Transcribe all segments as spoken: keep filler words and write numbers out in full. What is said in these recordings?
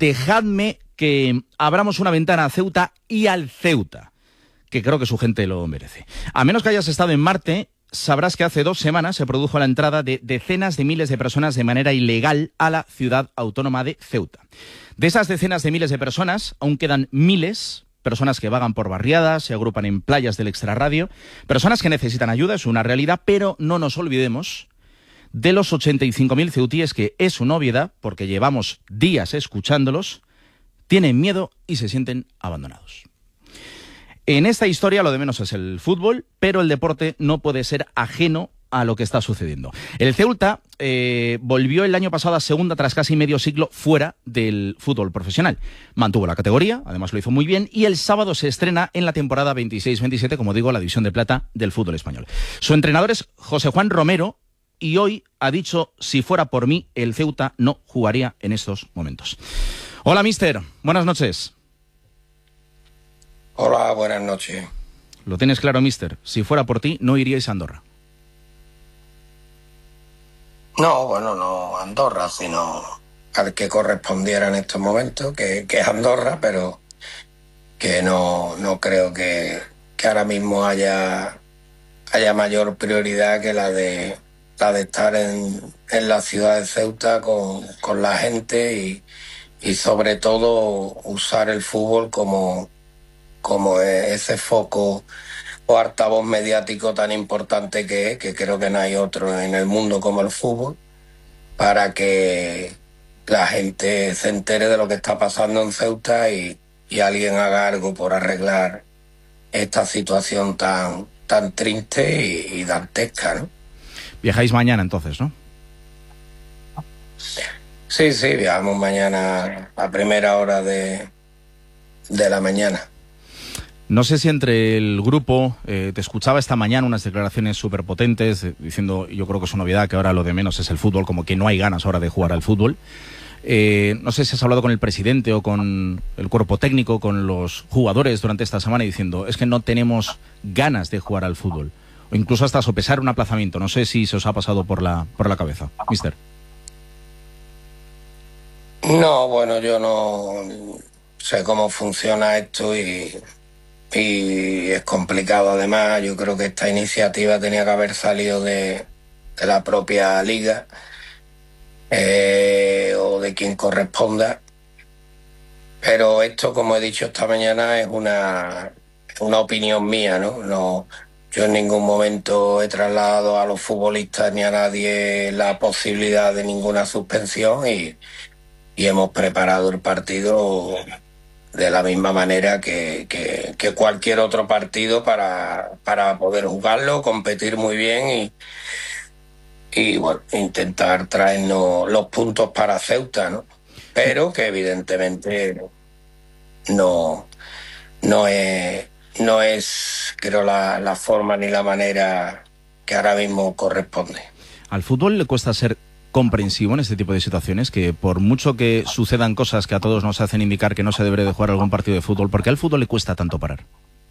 dejadme que abramos una ventana a Ceuta y al Ceuta, que creo que su gente lo merece. A menos que hayas estado en Marte, sabrás que hace dos semanas se produjo la entrada de decenas de miles de personas de manera ilegal a la ciudad autónoma de Ceuta. De esas decenas de miles de personas, aún quedan miles, personas que vagan por barriadas, se agrupan en playas del extrarradio, personas que necesitan ayuda, es una realidad, pero no nos olvidemos de los ochenta y cinco mil ceutíes que, es una obviedad, porque llevamos días escuchándolos, tienen miedo y se sienten abandonados. En esta historia lo de menos es el fútbol, pero el deporte no puede ser ajeno a lo que está sucediendo. El Ceuta eh, volvió el año pasado a segunda tras casi medio siglo fuera del fútbol profesional. Mantuvo la categoría, además lo hizo muy bien, y el sábado se estrena en la temporada veintiséis veintisiete, como digo, la división de plata del fútbol español. Su entrenador es José Juan Romero y hoy ha dicho, si fuera por mí, el Ceuta no jugaría en estos momentos. Hola, míster. Buenas noches. Hola, buenas noches. Lo tienes claro, míster. Si fuera por ti, no iríais a Andorra. No, bueno, no Andorra, sino al que correspondiera en estos momentos, que, que es Andorra, pero que no, no creo que, que ahora mismo haya, haya mayor prioridad que la de la de estar en, en la ciudad de Ceuta con, con la gente y, y sobre todo usar el fútbol como como ese foco o altavoz mediático tan importante que es, que creo que no hay otro en el mundo como el fútbol, para que la gente se entere de lo que está pasando en Ceuta y, y alguien haga algo por arreglar esta situación tan, tan triste y, y dantesca, ¿no? Viajáis mañana entonces, ¿no? Sí, sí, viajamos mañana a primera hora de, de la mañana. No sé si entre el grupo, eh, te escuchaba esta mañana unas declaraciones súper potentes, eh, diciendo, yo creo que es una obviedad, que ahora lo de menos es el fútbol, como que no hay ganas ahora de jugar al fútbol. Eh, no sé si has hablado con el presidente o con el cuerpo técnico, con los jugadores durante esta semana, diciendo, es que no tenemos ganas de jugar al fútbol. O incluso hasta sopesar un aplazamiento. No sé si se os ha pasado por la, por la cabeza, míster. No, bueno, yo no sé cómo funciona esto y... y es complicado. Además, yo creo que esta iniciativa tenía que haber salido de, de la propia liga eh, o de quien corresponda, pero esto, como he dicho esta mañana, es una, una opinión mía, ¿no? No, yo en ningún momento he trasladado a los futbolistas ni a nadie la posibilidad de ninguna suspensión y, y hemos preparado el partido de la misma manera que, que, que cualquier otro partido para, para poder jugarlo, competir muy bien y, y bueno, intentar traernos los puntos para Ceuta, ¿no? Pero que evidentemente no, no es, no es creo, la, la forma ni la manera que ahora mismo corresponde. ¿Al fútbol le cuesta ser comprensivo en este tipo de situaciones, que por mucho que sucedan cosas que a todos nos hacen indicar que no se debería de jugar algún partido de fútbol, ¿por qué al fútbol le cuesta tanto parar?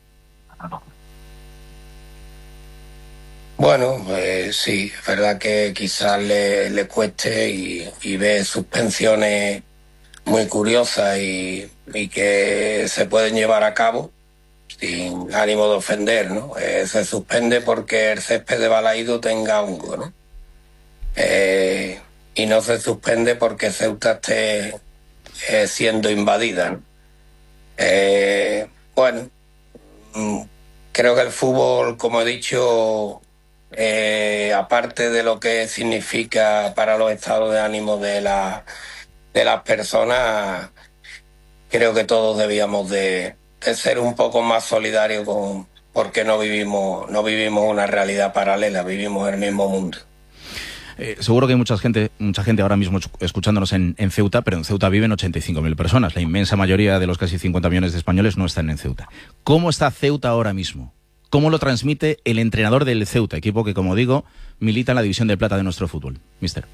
Bueno, pues sí, es verdad que quizás le, le cueste y, y ve suspensiones muy curiosas y, y que se pueden llevar a cabo sin ánimo de ofender, ¿no? Eh, se suspende porque el césped de Balaído tenga hongo, ¿no? Eh, y no se suspende porque Ceuta esté eh, siendo invadida, ¿no? Eh, bueno, creo que el fútbol, como he dicho, eh, aparte de lo que significa para los estados de ánimo de, la, de las personas, creo que todos debíamos de, de ser un poco más solidarios con, porque no vivimos, no vivimos una realidad paralela, vivimos el mismo mundo. Eh, seguro que hay mucha gente, mucha gente ahora mismo escuchándonos en, en Ceuta, pero en Ceuta viven ochenta y cinco mil personas. La inmensa mayoría de los casi cincuenta millones de españoles no están en Ceuta. ¿Cómo está Ceuta ahora mismo? ¿Cómo lo transmite el entrenador del Ceuta, equipo que, como digo, milita en la división de plata de nuestro fútbol, míster?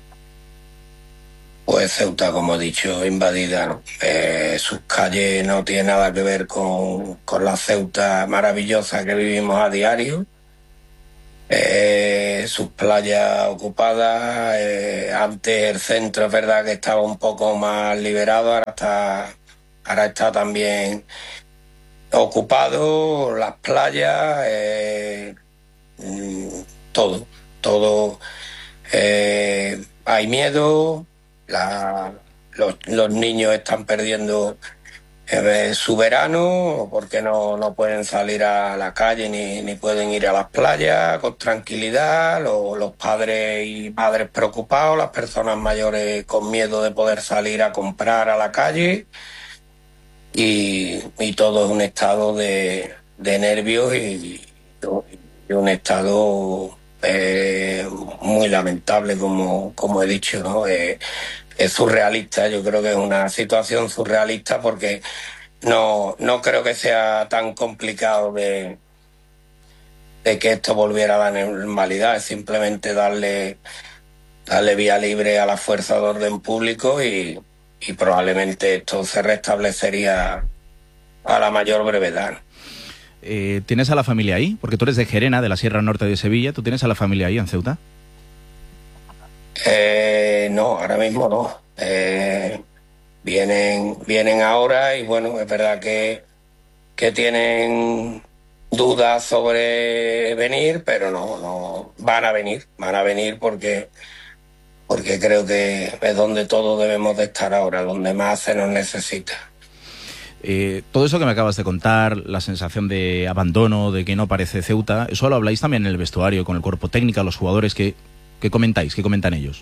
Pues Ceuta, como he dicho, invadida, ¿no? Eh, sus calles no tienen nada que ver con, con la Ceuta maravillosa que vivimos a diario. eh, sus playas ocupadas. Eh, antes el centro es verdad que estaba un poco más liberado, ahora está, ahora está también ocupado, las playas, eh, mm, todo, todo. Eh, hay miedo, la- los, los niños están perdiendo eh, su verano porque no, no pueden salir a la calle ni, ni pueden ir a las playas con tranquilidad, lo- los padres y madres preocupados, las personas mayores con miedo de poder salir a comprar a la calle y, y todo es un estado de, de nervios y, y un estado eh, muy lamentable, como, como he dicho, ¿no? Eh, es surrealista, yo creo que es una situación surrealista porque no, no creo que sea tan complicado de, de que esto volviera a la normalidad, es simplemente darle, darle vía libre a la fuerza de orden público y, y probablemente esto se restablecería a la mayor brevedad. Eh, ¿Tienes a la familia ahí? Porque tú eres de Gerena, de la Sierra Norte de Sevilla. ¿Tú tienes a la familia ahí en Ceuta? Eh, no, ahora mismo no. Eh, vienen, vienen ahora y bueno, es verdad que, que tienen dudas sobre venir, pero no, no, van a venir, van a venir porque, porque creo que es donde todos debemos de estar ahora, donde más se nos necesita. Eh, todo eso que me acabas de contar, la sensación de abandono, de que no parece Ceuta, eso lo habláis también en el vestuario, con el cuerpo técnico, los jugadores, ¿qué, qué comentáis? ¿Qué comentan ellos?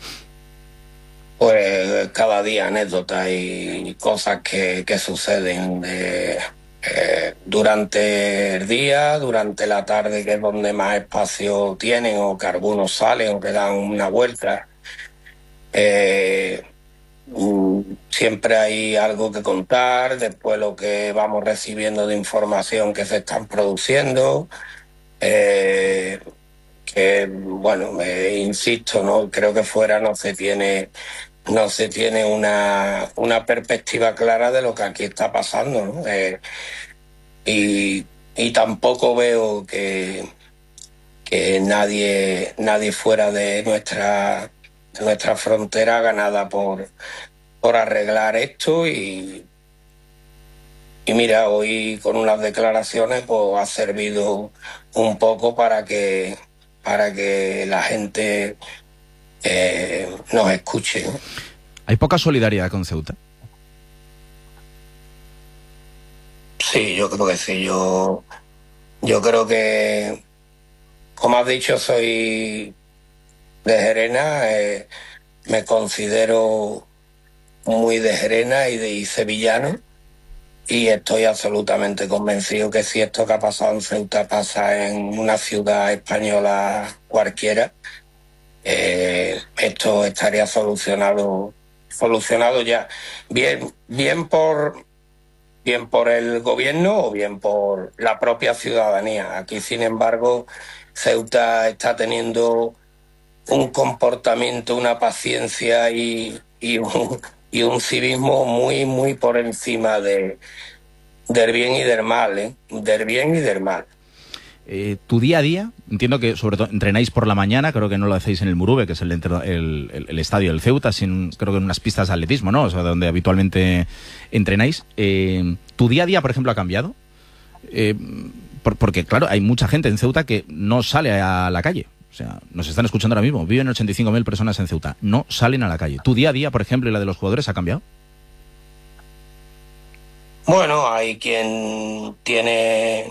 Pues cada día anécdotas y cosas que, que suceden de, eh, durante el día, durante la tarde, que es donde más espacio tienen, o que algunos salen o que dan una vuelta. Eh, mm, Siempre hay algo que contar, después lo que vamos recibiendo de información que se están produciendo. Eh, que bueno, eh, insisto, no creo que fuera no se tiene no se tiene una, una perspectiva clara de lo que aquí está pasando, ¿no? Eh, y, y tampoco veo que, que nadie, nadie fuera de nuestra, de nuestra frontera haga nada por, por arreglar esto y, y mira, hoy con unas declaraciones pues ha servido un poco para que, para que la gente eh, nos escuche, ¿no? ¿Hay poca solidaridad con Ceuta? Sí, yo creo que sí. Yo, yo creo que, como has dicho, soy de Gerena. Eh, me considero muy de Gerena y de y sevillano. Y estoy absolutamente convencido que si esto que ha pasado en Ceuta pasa en una ciudad española cualquiera, eh, esto estaría solucionado, solucionado ya. Bien, bien por bien por el gobierno o bien por la propia ciudadanía. Aquí, sin embargo, Ceuta está teniendo un comportamiento, una paciencia y, y, un, y un civismo muy, muy por encima de, del bien y del mal, ¿eh? Del bien y del mal. Eh, tu día a día, entiendo que sobre todo entrenáis por la mañana, creo que no lo hacéis en el Murube, que es el, el, el, el estadio del Ceuta, sin, creo que en unas pistas de atletismo, ¿no? O sea, donde habitualmente entrenáis. Eh, ¿Tu día a día, por ejemplo, ha cambiado? Eh, por, porque, claro, hay mucha gente en Ceuta que no sale a la calle. O sea, nos están escuchando ahora mismo. Viven ochenta y cinco mil personas en Ceuta. No salen a la calle. ¿Tu día a día, por ejemplo, y la de los jugadores ha cambiado? Bueno, hay quien tiene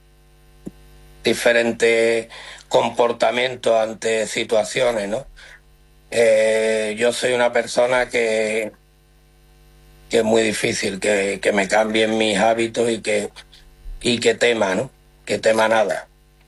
diferentes comportamientos ante situaciones, ¿no? Eh, yo soy una persona que, que es muy difícil que, que me cambien mis hábitos y que, y que tema, ¿no? Que tema nada.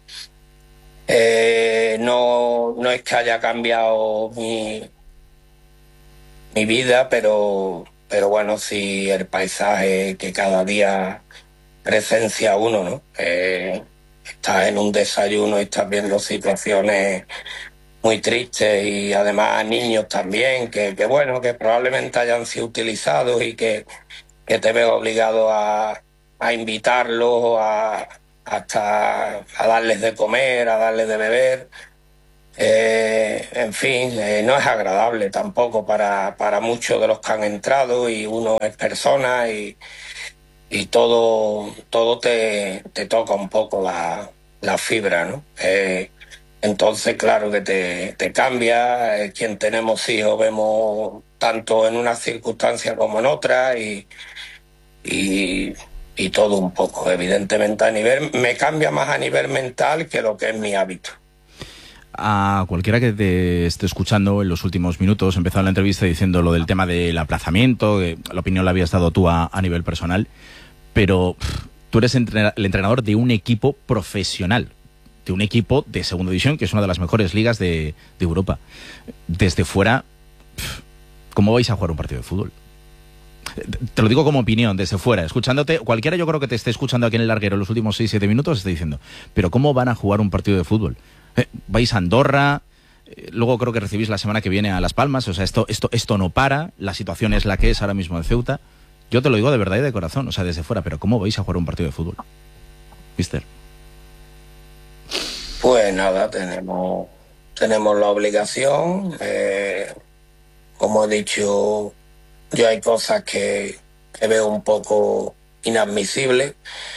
Eh, no, no es que haya cambiado mi, mi vida, pero, pero bueno, sí el paisaje que cada día presencia uno, ¿no? Eh, estás en un desayuno y estás viendo situaciones muy tristes y además niños también, que, que bueno, que probablemente hayan sido utilizados y que, que te ves obligado a, a invitarlos, a, hasta a darles de comer, a darles de beber. Eh, en fin, eh, no es agradable tampoco para, para muchos de los que han entrado, y uno es persona y, y todo, todo te, te toca un poco la, la fibra, ¿no? Eh, entonces, claro que te, te cambia. Eh, quien tenemos hijos vemos tanto en unas circunstancias como en otras, y, y, y todo un poco. Evidentemente a nivel, me cambia más a nivel mental que lo que es mi hábito. A cualquiera que te esté escuchando en los últimos minutos, empezaba la entrevista diciendo lo del tema del aplazamiento, que la opinión la habías dado tú a, a nivel personal, pero pff, tú eres entrena- el entrenador de un equipo profesional, de un equipo de segunda división, que es una de las mejores ligas de, de Europa. Desde fuera, pff, ¿cómo vais a jugar un partido de fútbol? Te lo digo como opinión, desde fuera, escuchándote, cualquiera yo creo que te esté escuchando aquí en el larguero en los últimos seis siete minutos está diciendo, pero ¿cómo van a jugar un partido de fútbol? Eh, vais a Andorra, eh, luego creo que recibís la semana que viene a Las Palmas, o sea, esto, esto, esto no para, la situación es la que es ahora mismo en Ceuta. Yo te lo digo de verdad y de corazón, o sea, desde fuera, pero ¿cómo vais a jugar un partido de fútbol, mister? Pues nada, tenemos, tenemos la obligación. Eh, como he dicho, yo hay cosas que, que veo un poco inadmisibles,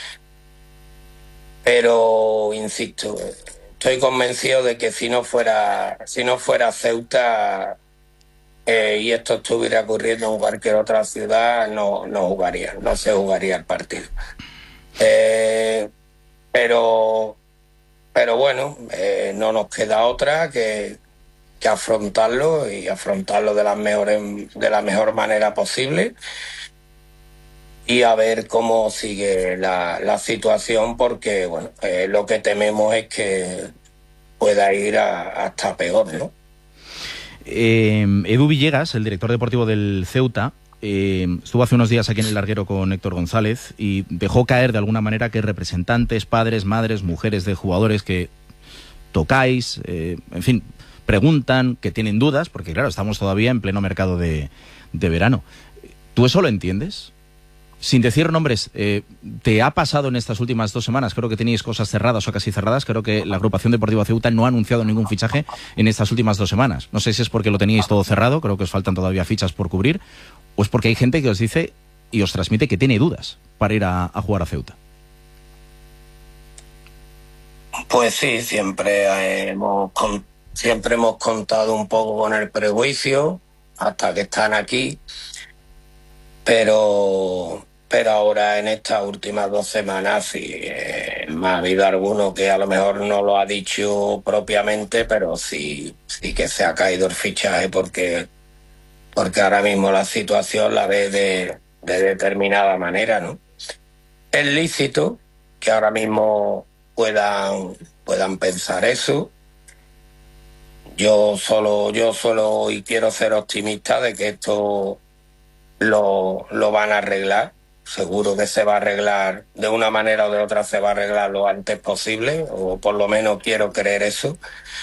pero insisto, estoy convencido de que si no fuera, si no fuera Ceuta, eh, y esto estuviera ocurriendo en cualquier otra ciudad, no, no jugaría, no se jugaría el partido. Eh, pero, pero bueno, eh, no nos queda otra que, que afrontarlo, y afrontarlo de la mejor, de la mejor manera posible, y a ver cómo sigue la, la situación, porque bueno, eh, lo que tememos es que pueda ir a, hasta peor, ¿no? Eh, Edu Villegas, el director deportivo del Ceuta, eh, estuvo hace unos días aquí en el larguero con Héctor González y dejó caer de alguna manera que representantes, padres, madres, mujeres de jugadores que tocáis, eh, en fin, preguntan, que tienen dudas, porque claro, estamos todavía en pleno mercado de, de verano. ¿Tú eso lo entiendes? Sin decir nombres, eh, ¿te ha pasado en estas últimas dos semanas? Creo que tenéis cosas cerradas o casi cerradas. Creo que la agrupación deportiva Ceuta no ha anunciado ningún fichaje en estas últimas dos semanas. No sé si es porque lo teníais todo cerrado, creo que os faltan todavía fichas por cubrir, o es porque hay gente que os dice y os transmite que tiene dudas para ir a, a jugar a Ceuta. Pues sí, siempre eh, hemos, con, siempre hemos contado un poco con el prejuicio hasta que están aquí, pero, pero ahora en estas últimas dos semanas sí, eh, me ha habido alguno que a lo mejor no lo ha dicho propiamente, pero sí, sí que se ha caído el fichaje, porque, porque ahora mismo la situación la ve de, de determinada manera, ¿no? Es lícito que ahora mismo puedan, puedan pensar eso. Yo solo, yo solo y quiero ser optimista de que esto lo, lo van a arreglar. Seguro que se va a arreglar de una manera o de otra, se va a arreglar lo antes posible, o por lo menos quiero creer eso.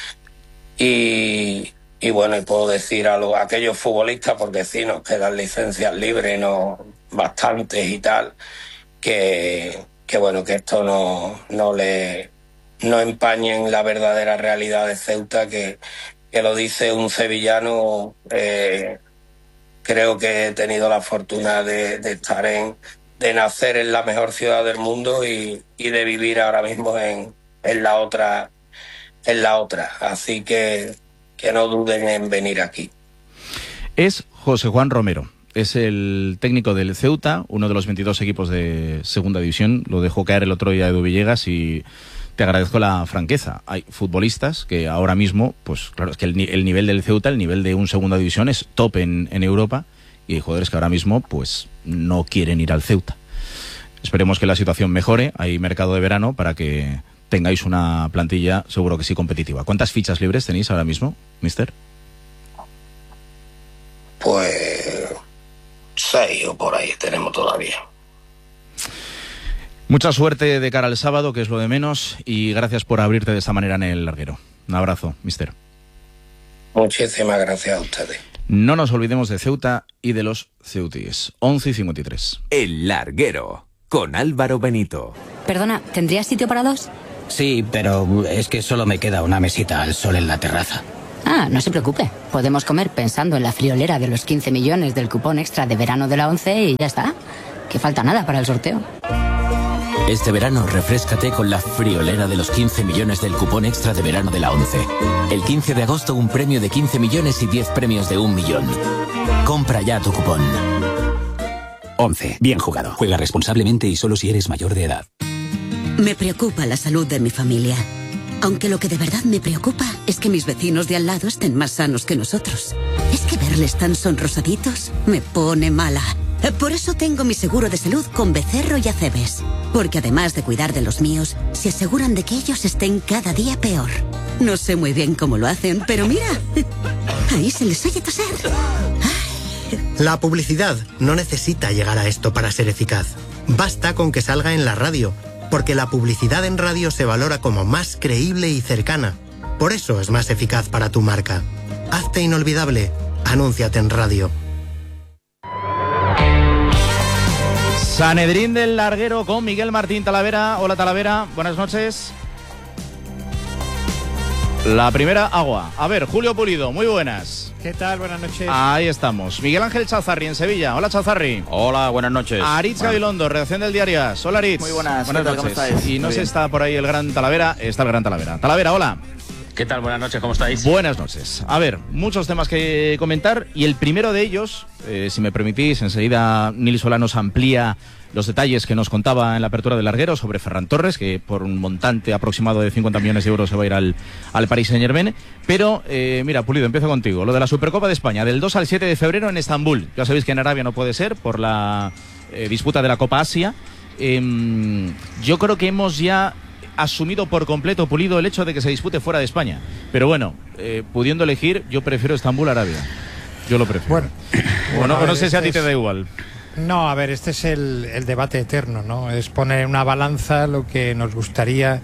Y, y bueno, y puedo decir a, los, a aquellos futbolistas, porque sí, nos quedan licencias libres, no bastantes y tal, que, que bueno, que esto no, no le no empañen la verdadera realidad de Ceuta, que, que lo dice un sevillano. Eh, creo que he tenido la fortuna de, de estar en, de nacer en la mejor ciudad del mundo, y, y de vivir ahora mismo en, en la otra, en la otra. Así que, que no duden en venir aquí. Es José Juan Romero. Es el técnico del Ceuta, uno de los veintidós equipos de segunda división. Lo dejó caer el otro día Edu Villegas y te agradezco la franqueza. Hay futbolistas que ahora mismo, pues claro, es que el, el nivel del Ceuta, el nivel de un segunda división es top en, en Europa, y hay jugadores que ahora mismo pues no quieren ir al Ceuta. Esperemos que la situación mejore. Hay mercado de verano para que tengáis una plantilla seguro que sí competitiva. ¿Cuántas fichas libres tenéis ahora mismo, mister? Pues seis o por ahí tenemos todavía. Mucha suerte de cara al sábado, que es lo de menos, y gracias por abrirte de esta manera en el larguero. Un abrazo, mister. Muchísimas gracias a ustedes. No nos olvidemos de Ceuta y de los ceutíes. once y cincuenta y tres. El larguero. con Álvaro Benito. Perdona, ¿tendrías sitio para dos? Sí, pero es que solo me queda una mesita al sol en la terraza. Ah, no se preocupe. Podemos comer pensando en la friolera de los quince millones del cupón extra de verano de la ONCE y ya está. Que falta nada para el sorteo. Este verano refréscate con la friolera de los quince millones del cupón extra de verano de la ONCE. El quince de agosto un premio de quince millones y diez premios de un millón. Compra ya tu cupón. ONCE. Bien jugado. Juega responsablemente y solo si eres mayor de edad. Me preocupa la salud de mi familia. Aunque lo que de verdad me preocupa es que mis vecinos de al lado estén más sanos que nosotros. Es que verles tan sonrosaditos me pone mala. Por eso tengo mi seguro de salud con Becerro y Acebes. Porque además de cuidar de los míos, se aseguran de que ellos estén cada día peor. No sé muy bien cómo lo hacen, pero mira, ahí se les oye toser. La publicidad no necesita llegar a esto para ser eficaz. Basta con que salga en la radio, porque la publicidad en radio se valora como más creíble y cercana. Por eso es más eficaz para tu marca. Hazte inolvidable. Anúnciate en radio. Sanedrín del Larguero con Miguel Martín Talavera. Hola Talavera, buenas noches. La primera, agua. A ver, Julio Pulido, muy buenas. ¿Qué tal? Buenas noches. Ahí estamos. Miguel Ángel Chazarri en Sevilla. Hola Chazarri. Hola, buenas noches. Aritz bueno. Gabilondo, redacción del Diario As. Hola Aritz. Muy buenas, buenas noches. ¿Cómo estáis? Y no muy sé, bien. Está por ahí el gran Talavera. Está el gran Talavera. Talavera, hola. ¿Qué tal? Buenas noches, ¿cómo estáis? Buenas noches. A ver, muchos temas que comentar y el primero de ellos, eh, si me permitís, enseguida Nil Solá nos amplía los detalles que nos contaba en la apertura del Larguero sobre Ferran Torres, que por un montante aproximado de cincuenta millones de euros se va a ir al, al Paris Saint-Germain. Pero, eh, mira, Pulido, empiezo contigo. Lo de la Supercopa de España, del dos al siete de febrero en Estambul. Ya sabéis que en Arabia no puede ser por la eh, disputa de la Copa Asia. Eh, yo creo que hemos ya asumido por completo, Pulido, el hecho de que se dispute fuera de España. Pero bueno, eh, pudiendo elegir, yo prefiero Estambul a Arabia. Yo lo prefiero. Bueno, bueno, bueno no sé si a ti es... te da igual. No, a ver, este es el, el debate eterno, ¿no? Es poner en una balanza lo que nos gustaría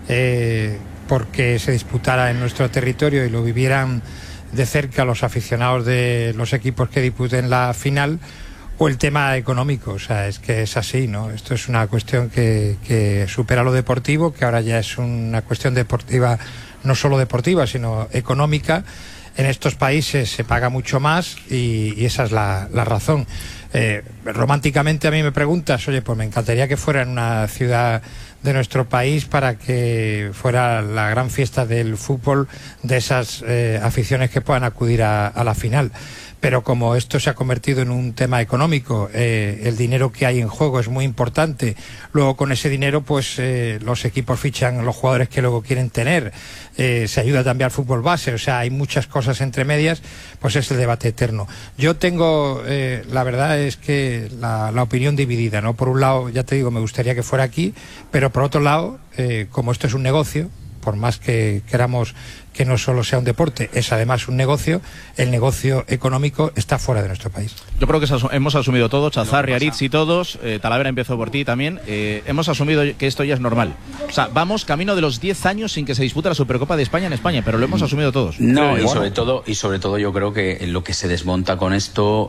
eh, porque se disputara en nuestro territorio y lo vivieran de cerca los aficionados de los equipos que disputen la final, o el tema económico. O sea, es que es así, ¿no? Esto es una cuestión que, que supera lo deportivo, que ahora ya es una cuestión deportiva, no solo deportiva, sino económica. En estos países se paga mucho más y, y esa es la, la razón. Eh, románticamente a mí me preguntas, oye, pues me encantaría que fuera en una ciudad de nuestro país para que fuera la gran fiesta del fútbol de esas eh, aficiones que puedan acudir a, a la final. Pero como esto se ha convertido en un tema económico, eh, el dinero que hay en juego es muy importante. Luego con ese dinero, pues eh, los equipos fichan los jugadores que luego quieren tener. Eh, se ayuda también al fútbol base. O sea, hay muchas cosas entre medias, pues es el debate eterno. Yo tengo, eh, la verdad es que la, la opinión dividida, ¿no? Por un lado, ya te digo, me gustaría que fuera aquí, pero por otro lado, eh, como esto es un negocio, por más que queramos que no solo sea un deporte, es además un negocio, el negocio económico está fuera de nuestro país. Yo creo que hemos asumido todos, Chazarri, Aritz y todos, eh, Talavera, empezó por ti también, eh, hemos asumido que esto ya es normal. O sea, vamos camino de los diez años sin que se dispute la Supercopa de España en España, pero lo hemos asumido todos. No, y bueno. sobre todo y sobre todo yo creo que lo que se desmonta con esto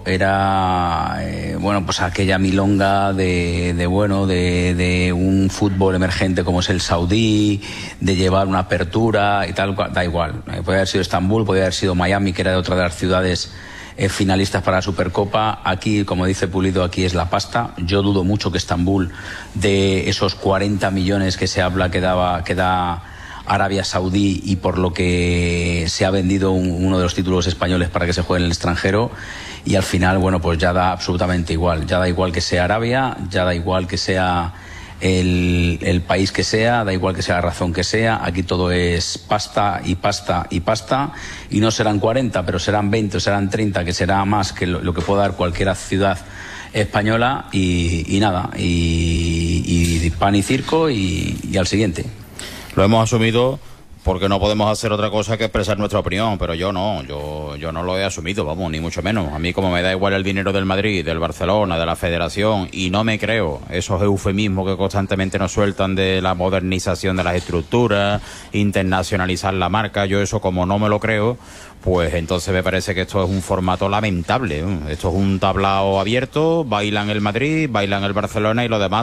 era, eh, bueno, pues aquella milonga de, de bueno, de, de un fútbol emergente como es el saudí, de llevar una apertura y tal, da igual. Podría haber sido Estambul, podría haber sido Miami, que era de otra de las ciudades eh, finalistas para la Supercopa. Aquí, como dice Pulido, aquí es la pasta. Yo dudo mucho que Estambul, de esos cuarenta millones que se habla que daba, que da Arabia Saudí y por lo que se ha vendido un, uno de los títulos españoles para que se juegue en el extranjero, y al final, bueno, pues ya da absolutamente igual. Ya da igual que sea Arabia, ya da igual que sea El, el país que sea, da igual que sea la razón que sea, aquí todo es pasta y pasta y pasta, y no serán cuarenta, pero serán veinte o serán treinta, que será más que lo, lo que pueda dar cualquier ciudad española, y, y nada, y, y pan y circo y, y al siguiente. Lo hemos asumido porque no podemos hacer otra cosa que expresar nuestra opinión, pero yo no, yo yo no lo he asumido, vamos, ni mucho menos. A mí, como me da igual el dinero del Madrid, del Barcelona, de la Federación, y no me creo esos eufemismos que constantemente nos sueltan de la modernización de las estructuras, internacionalizar la marca, yo eso como no me lo creo, pues entonces me parece que esto es un formato lamentable. Esto es un tablao abierto, bailan el Madrid, bailan el Barcelona y lo demás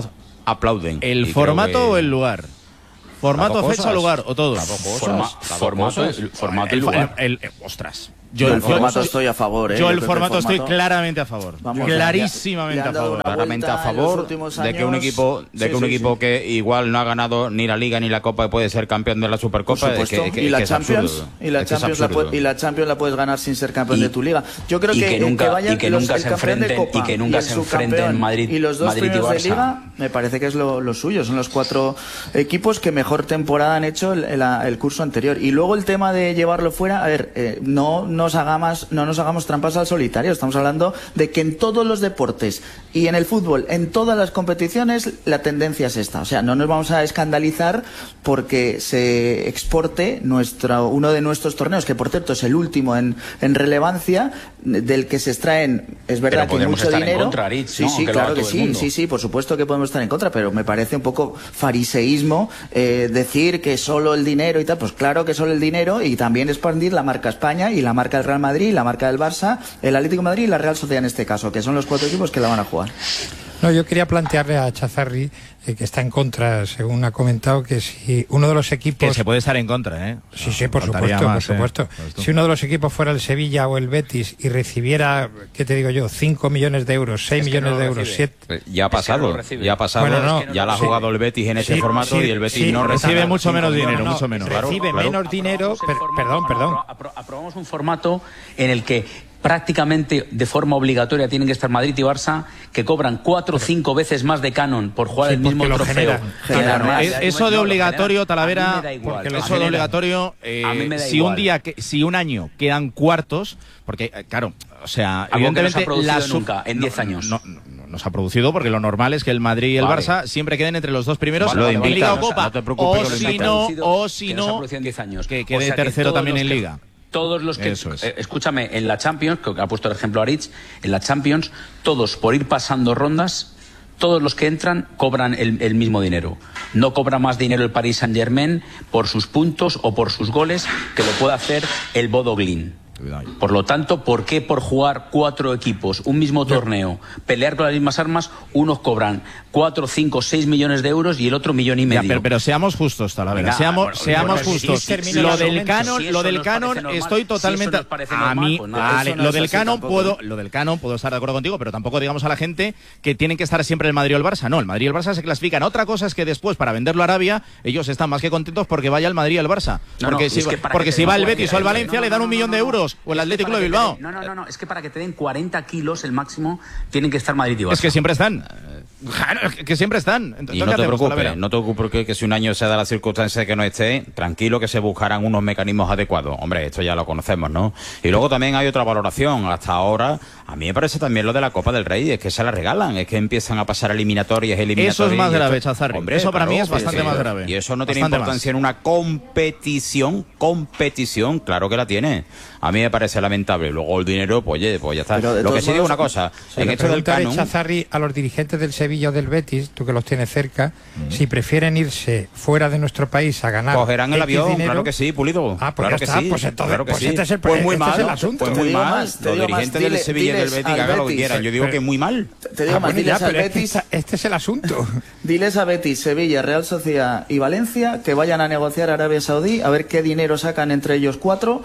aplauden. ¿El Y formato creo que- o el lugar? ¿Formato, Las dos fecha, cosas. lugar o todo? Las dos cosas. Forma- Las dos formato, cosas. el- formato y El, lugar. el- el- ostras. Yo el yo- formato yo- estoy a favor, ¿eh? Yo el creo que formato estoy formato- claramente a favor. Vamos, clarísimamente le han a dado favor. una Claramente a vuelta en los favor últimos de que un años. equipo de Sí, que un sí, equipo sí. que igual no ha ganado ni la Liga ni la Copa y puede ser campeón de la Supercopa. Por es que- supuesto. es que- y es la que es Champions absurdo. y la Es que es Champions la absurdo. puede- y la Champions la puedes ganar sin ser campeón Y- de tu liga. Yo creo y que, que eh, nunca- vayan y que los- nunca el se campeón de enfrenten- y Copa que nunca el se enfrenten subcampeón Madrid- y los dos Madrid y primeros de Barça. liga, me parece que es lo, lo suyo. Son los cuatro equipos que mejor temporada han hecho el, el- el curso anterior. Y luego el tema de llevarlo fuera, a ver, eh, no nos hagamos no nos hagamos trampas al solitario. Estamos hablando de que en todos los deportes y en el fútbol, en todas las competiciones, la tendencia es esta. O sea, no nos vamos a escandalizar porque se exporte nuestro, uno de nuestros torneos, que por cierto es el último en, en relevancia, del que se extraen, es verdad Pero que podemos mucho estar en dinero. contra, Rich, sí, ¿no? sí, Aunque lo haga claro que todo el sí, mundo. sí, sí, por supuesto que podemos estar en contra, pero me parece un poco fariseísmo eh, decir que solo el dinero y tal. Pues claro que solo el dinero, y también expandir la marca España y la marca del Real Madrid, la marca del Barça, el Atlético de Madrid y la Real Sociedad en este caso, que son los cuatro equipos que la van a jugar. No, yo quería plantearle a Chazarri, eh, que está en contra, según ha comentado, que si uno de los equipos... Que se puede estar en contra, ¿eh? Sí, sí, por Faltaría supuesto, más, por supuesto. ¿eh? Pues tú. Si uno de los equipos fuera el Sevilla o el Betis y recibiera, ¿qué te digo yo? cinco millones de euros, seis Es que millones no lo de euros, recibe. siete... Ya ha pasado, no lo recibe. ya ha pasado, Bueno, no, ya la ha sí. jugado el Betis en ese Sí, formato sí, y el Betis sí, no recibe recibe mucho menos cinco dinero, millones. mucho menos. Claro, Recibe claro. menos dinero, Aprobamos el per- formato- perdón, perdón. apro- apro- Aprobamos un formato en el que prácticamente de forma obligatoria tienen que estar Madrid y Barça, que cobran cuatro o cinco veces más de canon por jugar Sí, el mismo porque lo trofeo. generan. que la Generan Real. más. Es- eso de No, lo obligatorio, generan. Talavera, A mí me da igual, porque lo lo eso de generan. obligatorio, eh, A mí me da si igual. un día, que, si un año quedan cuartos, porque eh, claro, o sea, Algo que no se ha evidentemente producido la sub- nunca en diez años. No, no, no, no se ha producido porque lo normal es que el Madrid y el Vale. Barça siempre queden entre los dos primeros Vale, lo en invitan, Liga o no se- Copa, no te preocupes, o que lo si invitan. no, o Que si no se ha no, producido en diez años. que O quede sea, que tercero todos también los en que- Liga. Todos los que, Eso es. eh, escúchame, en la Champions, que ha puesto el ejemplo a Rich, en la Champions, todos por ir pasando rondas, todos los que entran cobran el, el mismo dinero. No cobra más dinero el Paris Saint-Germain por sus puntos o por sus goles que lo puede hacer el Bodo Glimt. Por lo tanto, ¿por qué por jugar cuatro equipos, un mismo torneo, pelear con las mismas armas, unos cobran cuatro, cinco, seis millones de euros y el otro millón y Ya, medio? pero, pero seamos justos, Talavera, Venga, seamos, bueno, seamos bueno, sí, justos. sí, termino lo los del argumentos. canon, Si lo eso del nos parece canon, normal, estoy si eso totalmente nos parece a normal, mí, pues nada, vale, eso no lo es del así canon tampoco. puedo, lo del canon puedo estar de acuerdo contigo, pero tampoco digamos a la gente que tienen que estar siempre el Madrid o el Barça. No, el Madrid y el Barça se clasifican. Otra cosa es que después para venderlo a Arabia ellos están más que contentos porque vaya el Madrid y el Barça. No, Porque no, si, es que para porque que si te va den el Betis o el cuarenta, Valencia no, le dan no, un no, millón no, de no. euros o el Es que Atlético para de que te Bilbao. den- No, no, no, no, es que para que te den cuarenta kilos el máximo tienen que estar Madrid y Barça. Es que siempre están. Claro, que siempre están. Entonces, Y ¿qué no te hacemos, preocupes, Talavera? no te preocupes porque que si un año se da la circunstancia de que no esté, tranquilo que se buscarán unos mecanismos adecuados. Hombre, esto ya lo conocemos, ¿no? Y luego también hay otra valoración. Hasta ahora, a mí me parece también lo de la Copa del Rey, es que se la regalan, es que empiezan a pasar eliminatorias, eliminatorias. Eso es más y grave, esto- Chazarri. Hombre, Eso para claro, mí es pues bastante sí. más grave. Y eso no tiene Bastante importancia más. en una competición, competición, claro que la tiene. A mí me parece lamentable. Luego el dinero, pues oye, pues ya está. Pero de Lo que todos sí digo modos, una cosa, Se en le esto del preguntaré, canon... Chazarri, a los dirigentes del Sevilla o del Betis, tú que los tienes cerca, si prefieren irse fuera de nuestro país a ganar Cogerán el X avión, dinero. claro que sí, Pulido. Ah, pues claro ya que está, sí, pues entonces- claro que pues sí. este es el- Pues muy este es mal, el asunto. pues Te muy digo mal. más, te Los digo más, dirigentes del diles- Sevilla y del diles Betis al que hagan lo que Betis, quieran. Yo digo pero- que muy mal. Te digo Ah, más, bueno, diles ya, al pero es que Betis, esta- este es el asunto. diles a Betis, Sevilla, Real Sociedad y Valencia que vayan a negociar a Arabia Saudí a ver qué dinero sacan entre ellos cuatro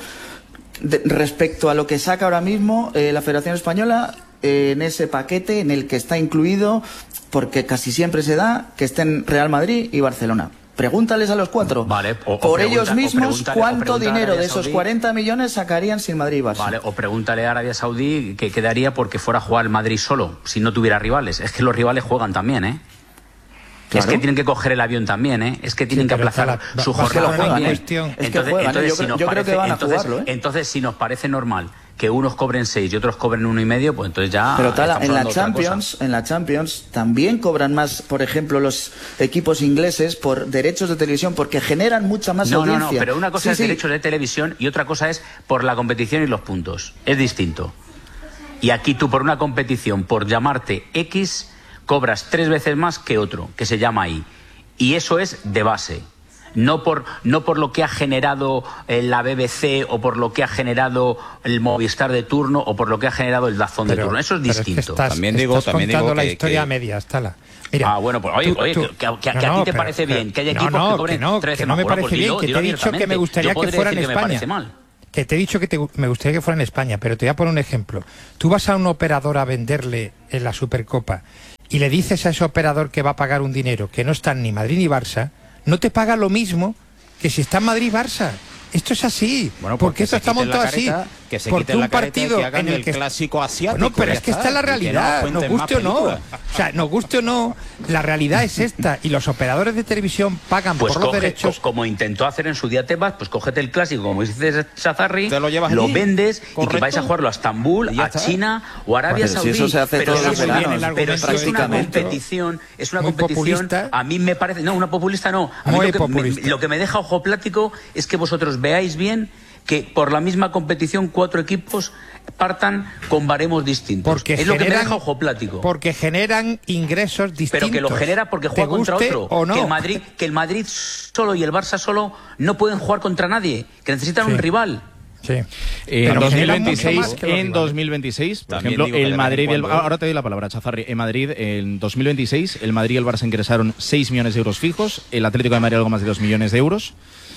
de- respecto a lo que saca ahora mismo eh, la Federación Española eh, en ese paquete en el que está incluido, porque casi siempre se da, que estén Real Madrid y Barcelona. Pregúntales a los cuatro. Vale, o- o por pregunta- ellos o mismos, pregúntale- o ¿cuánto pregúntale a dinero de Arabia esos Saudí. cuarenta millones sacarían sin Madrid y Barça? Vale, o pregúntale a Arabia Saudí que quedaría porque fuera a jugar el Madrid solo, si no tuviera rivales. Es que los rivales juegan también, ¿eh? Claro. Es que tienen que coger el avión también, ¿eh? Es que tienen Sí, que pero aplazar está la- su va- va- jornada es que lo también. juegan, ¿eh? Es que Entonces, juegan, ¿eh? entonces, Yo si creo- nos yo creo que parece- van a entonces- jugarlo, ¿eh? entonces, si nos parece normal que unos cobren seis y otros cobren uno y medio, pues entonces ya. Pero tal, estamos en la hablando de otra cosa. Champions, en la Champions también cobran más, por ejemplo, los equipos ingleses por derechos de televisión porque generan mucha más No, no, audiencia. no, pero una cosa Sí, es sí. derechos de televisión y otra cosa es por la competición y los puntos. Es distinto. Y aquí tú por una competición, por llamarte X, cobras tres veces más que otro, que se llama Y. Y eso es de base. No por, no por lo que ha generado eh, la B B C o por lo que ha generado el Movistar de turno o por lo que ha generado el Dazón de Pero- turno. Eso es pero distinto. Es que estás, También digo- estás también contando digo la que- historia que- a medias, Tala. Mira, ah, bueno, pues oye, tú- oye, tú- que, que- que no, a ti no, te pero- parece bien que haya no, equipos no, que cobren que no, trece que no me más. Bueno, parece pues bien, dilo- que te dilo he dicho que abiertamente. me gustaría Yo que podré fuera en decir que me parece España. mal. Que te he dicho que te- me gustaría que fuera en España, pero te voy a poner un ejemplo. Tú vas a un operador a venderle en la Supercopa y le dices a ese operador que va a pagar un dinero que no está ni Madrid ni Barça, no te paga lo mismo que si está en Madrid Barça. Esto es así, Bueno, pues porque que esto se está quiten la montado así. careta, que se Porque quiten un la careta y partido que hagan en el el que clásico asiático. No, pero ya es que está, esta es la y que no realidad, cuenten nos más guste o no. películas. O sea, nos guste o no, la realidad es esta. Y los operadores de televisión pagan Pues por los coge- derechos. co- como intentó hacer en su día Tebas, pues cógete el clásico, como dice Sazarri, Te lo llevas lo allí. vendes y que Correcto. vais a jugarlo a Estambul, Y ya a está. China o a Arabia Pero si Saudí. eso se hace pero todos si los es- veranos, pero si es una prácticamente. competición, es una Muy competición, populista. a mí me parece, no, una populista no. A mí Muy lo, que, populista. me, lo que me deja ojo plático es que vosotros veáis bien que por la misma competición cuatro equipos partan con baremos distintos. Porque es lo que me generan- deja ojo plático. Porque generan ingresos distintos. Pero que lo genera porque Te juega contra guste otro. o no. Que el Madrid, que el Madrid solo y el Barça solo no pueden jugar contra nadie, que necesitan Sí. un rival. Sí. En Pero generan mucho 2026, más que los en rivales. dos mil veintiséis, por También ejemplo, digo que de el vez en Madrid y el, cuando, ¿eh? ahora te doy la palabra, Chazarri. En Madrid, en dos mil veintiséis, el Madrid y el Barça ingresaron seis millones de euros fijos, el Atlético de Madrid algo más de dos millones de euros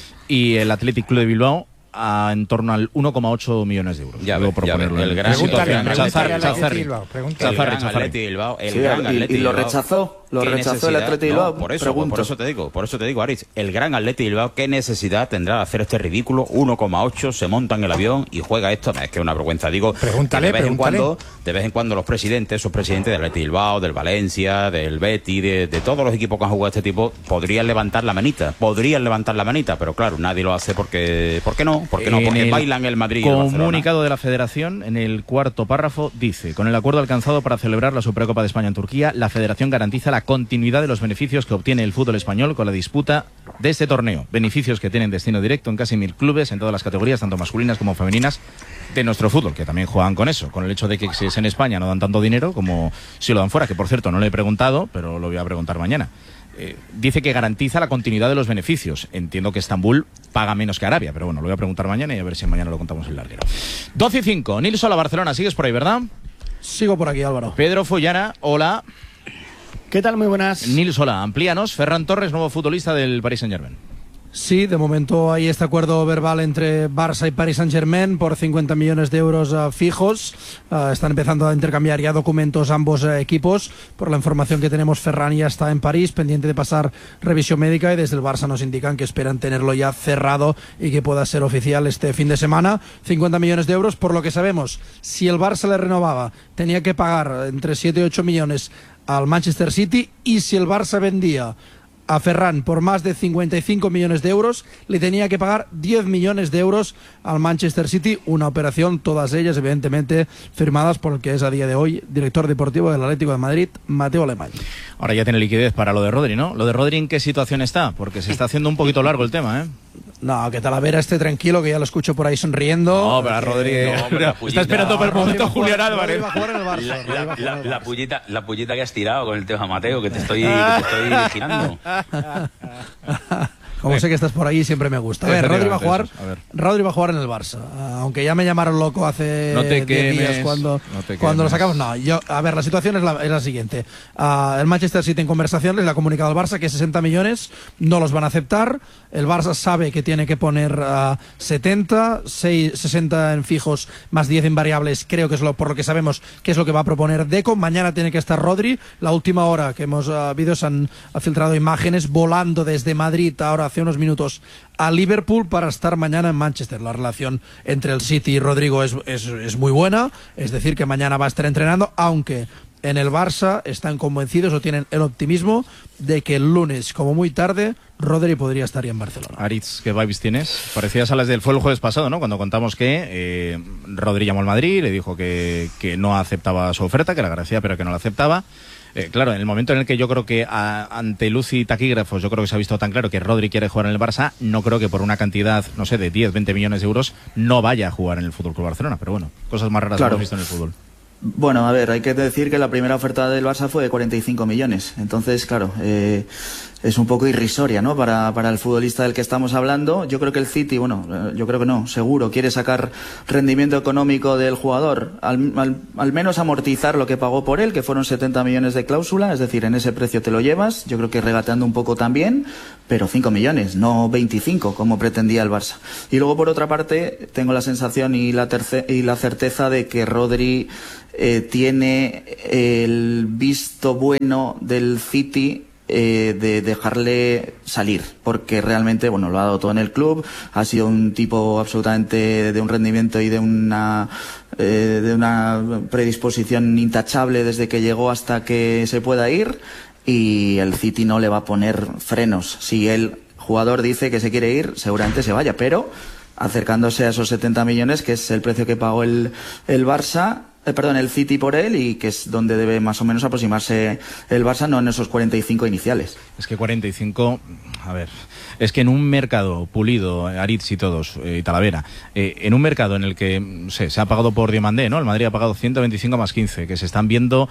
y el Athletic Club de Bilbao a en torno al uno coma ocho millones de euros. Ya Digo ves, por ya ves, ponerlo el en- gran en Pregúntale, situación. pregúntale Chazarri, al Athletic Chazarri. Bilbao, pregúntale. El Chazarri, gran Chazarri. Atleti Bilbao, el Sí, gran y- Atleti y lo Bilbao. rechazó, lo ¿Qué rechazó el necesidad? Atleti No, Bilbao, por eso, pregunto. por eso te digo, por eso te digo, Aritz, el gran Atleti Bilbao, ¿qué necesidad tendrá de hacer este ridículo? uno coma ocho, se monta en el avión y juega esto, es que es una vergüenza. Digo, Pregúntale, que de vez en pregúntale. cuando, de vez en cuando los presidentes, esos presidentes del Atleti Bilbao, del Valencia, del Betis, de, de todos los equipos que han jugado este tipo, podrían levantar la manita, podrían levantar la manita, pero claro, nadie lo hace porque, ¿por qué no? ¿Por qué no? En Porque el bailan el Madrid y el Barcelona. comunicado de la Federación, en el cuarto párrafo, dice: con el acuerdo alcanzado para celebrar la Supercopa de España en Turquía, la Federación garantiza la continuidad de los beneficios que obtiene el fútbol español con la disputa de este torneo. Beneficios que tienen destino directo en casi mil clubes, en todas las categorías, tanto masculinas como femeninas, de nuestro fútbol, que también juegan con eso, con el hecho de que si es en España no dan tanto dinero como si lo dan fuera, que por cierto no le he preguntado, pero lo voy a preguntar mañana. Eh, dice que garantiza la continuidad de los beneficios. Entiendo que Estambul paga menos que Arabia, pero bueno, lo voy a preguntar mañana y a ver si mañana lo contamos en larguero. doce y cinco, Nils, hola Barcelona, sigues por ahí, ¿verdad? Sigo por aquí, Álvaro. Pedro Follana, hola. ¿Qué tal? Muy buenas. Nils, hola, amplíanos. Ferran Torres, nuevo futbolista del Paris Saint-Germain. Sí, de momento hay este acuerdo verbal entre Barça y Paris Saint-Germain por cincuenta millones de euros uh, fijos. Uh, están empezando a intercambiar ya documentos ambos uh, equipos. Por la información que tenemos, Ferran ya está en París, pendiente de pasar revisión médica, y desde el Barça nos indican que esperan tenerlo ya cerrado y que pueda ser oficial este fin de semana. cincuenta millones de euros, por lo que sabemos, si el Barça le renovaba, tenía que pagar entre siete y ocho millones al Manchester City, y si el Barça vendía a Ferran por más de cincuenta y cinco millones de euros, le tenía que pagar diez millones de euros al Manchester City, una operación, todas ellas evidentemente firmadas por el que es a día de hoy director deportivo del Atlético de Madrid, Mateo Alemany. Ahora ya tiene liquidez para lo de Rodri, ¿no? ¿Lo de Rodri en qué situación está? Porque se está haciendo un poquito largo el tema, ¿eh? No, que Talavera esté tranquilo, que ya lo escucho por ahí sonriendo. No, pero a Rodri No, pero la está esperando por el momento Rodri Julián va a jugar- Álvarez. Rodri va a jugar en el Barça, La, Rodri la- va a jugar la- en el la Barça. pullita, la pullita que has tirado con el tema Mateo, que te estoy, que te estoy vigilando. Como sé que estás por ahí, siempre me gusta. A ver, Rodri va a jugar, Eso, a ver. Rodri va a jugar en el Barça. Ah, aunque ya me llamaron loco hace No te diez días quemes, cuando, no te cuando lo quemes. sacamos. No, yo, a ver, la situación es la, es la siguiente. Ah, el Manchester City en conversaciones le ha comunicado al Barça que sesenta millones no los van a aceptar. El Barça sabe que tiene que poner ah, setenta, seis, sesenta en fijos más diez en variables. Creo que es lo por lo que sabemos que es lo que va a proponer Deco. Mañana tiene que estar Rodri. La última hora que hemos uh, vídeos han ha filtrado imágenes volando desde Madrid ahora hace unos minutos a Liverpool para estar mañana en Manchester. La relación entre el City y Rodrigo es, es, es muy buena, es decir que mañana va a estar entrenando, aunque en el Barça están convencidos o tienen el optimismo de que el lunes, como muy tarde, Rodri podría estar ya en Barcelona. Aritz, ¿qué vibes tienes? Parecías a las del fue el jueves pasado, ¿no? Cuando contamos que eh, Rodri llamó al Madrid, le dijo que, que no aceptaba su oferta, que la agradecía, pero que no la aceptaba. Eh, claro, en el momento en el que yo creo que a, ante luz y taquígrafos, yo creo que se ha visto tan claro que Rodri quiere jugar en el Barça, no creo que por una cantidad, no sé, de diez, veinte millones de euros no vaya a jugar en el F C Barcelona. Pero bueno, cosas más raras Claro. que hemos visto en el fútbol. Bueno, a ver, hay que decir que la primera oferta del Barça fue de cuarenta y cinco millones. Entonces, claro, eh, es un poco irrisoria, ¿no? Para, para el futbolista del que estamos hablando. Yo creo que el City, bueno, yo creo que no, seguro, quiere sacar rendimiento económico del jugador, al, al, al menos amortizar lo que pagó por él, que fueron setenta millones de cláusula, es decir, en ese precio te lo llevas, yo creo que regateando un poco también, pero cinco millones, no veinticinco, como pretendía el Barça. Y luego, por otra parte, tengo la sensación y la, terce- y la certeza de que Rodri eh, tiene el visto bueno del City, Eh, de dejarle salir, porque realmente, bueno, lo ha dado todo en el club, ha sido un tipo absolutamente de un rendimiento y de una eh, de una predisposición intachable desde que llegó hasta que se pueda ir, y el City no le va a poner frenos. Si el jugador dice que se quiere ir, seguramente se vaya, pero acercándose a esos setenta millones, que es el precio que pagó el, el Barça, Eh, perdón, el City por él, y que es donde debe más o menos aproximarse el Barça, no en esos cuarenta y cinco iniciales. Es que cuarenta y cinco, a ver, es que en un mercado Pulido, Aritz y todos, eh, y Talavera, eh, en un mercado en el que no sé, se ha pagado por Diomandé, ¿no? El Madrid ha pagado ciento veinticinco más quince, que se están viendo...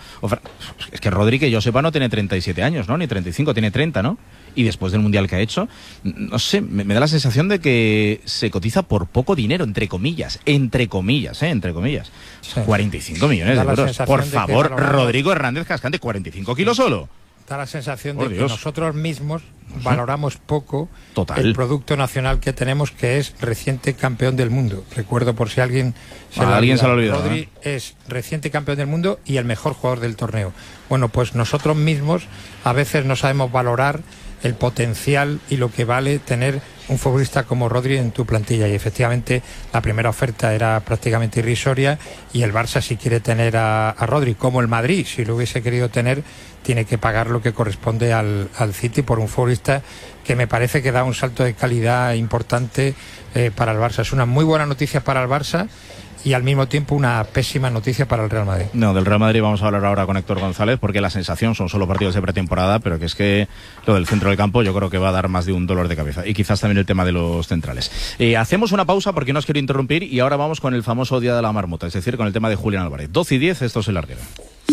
Es que Rodri, que yo sepa, no tiene treinta y siete años, ¿no? Ni treinta y cinco, tiene treinta, ¿no? Y después del Mundial que ha hecho, no sé, me, me da la sensación de que se cotiza por poco dinero, entre comillas, entre comillas, ¿eh? Entre comillas. Sí. cuarenta y cinco millones de euros. Por favor, Rodrigo Hernández Cascante, cuarenta y cinco kilos solo. Da la sensación Por de Dios. que nosotros mismos valoramos poco Total. el producto nacional que tenemos, que es reciente campeón del mundo. Recuerdo, por si alguien se, ah, lo, alguien olvida, se lo ha olvidado. Rodri ¿eh? es reciente campeón del mundo y el mejor jugador del torneo. Bueno, pues nosotros mismos a veces no sabemos valorar el potencial y lo que vale tener un futbolista como Rodri en tu plantilla, y efectivamente la primera oferta era prácticamente irrisoria, y el Barça, si quiere tener a, a Rodri, como el Madrid, si lo hubiese querido tener, tiene que pagar lo que corresponde al, al City por un futbolista que me parece que da un salto de calidad importante eh, para el Barça. Es una muy buena noticia para el Barça y al mismo tiempo una pésima noticia para el Real Madrid. No, del Real Madrid vamos a hablar ahora con Héctor González, porque la sensación son solo partidos de pretemporada, pero que es que lo del centro del campo yo creo que va a dar más de un dolor de cabeza, y quizás también el tema de los centrales. Eh, hacemos una pausa porque no os quiero interrumpir, y ahora vamos con el famoso Día de la Marmota, es decir, con el tema de Julián Álvarez. doce y diez, esto es El Larguero.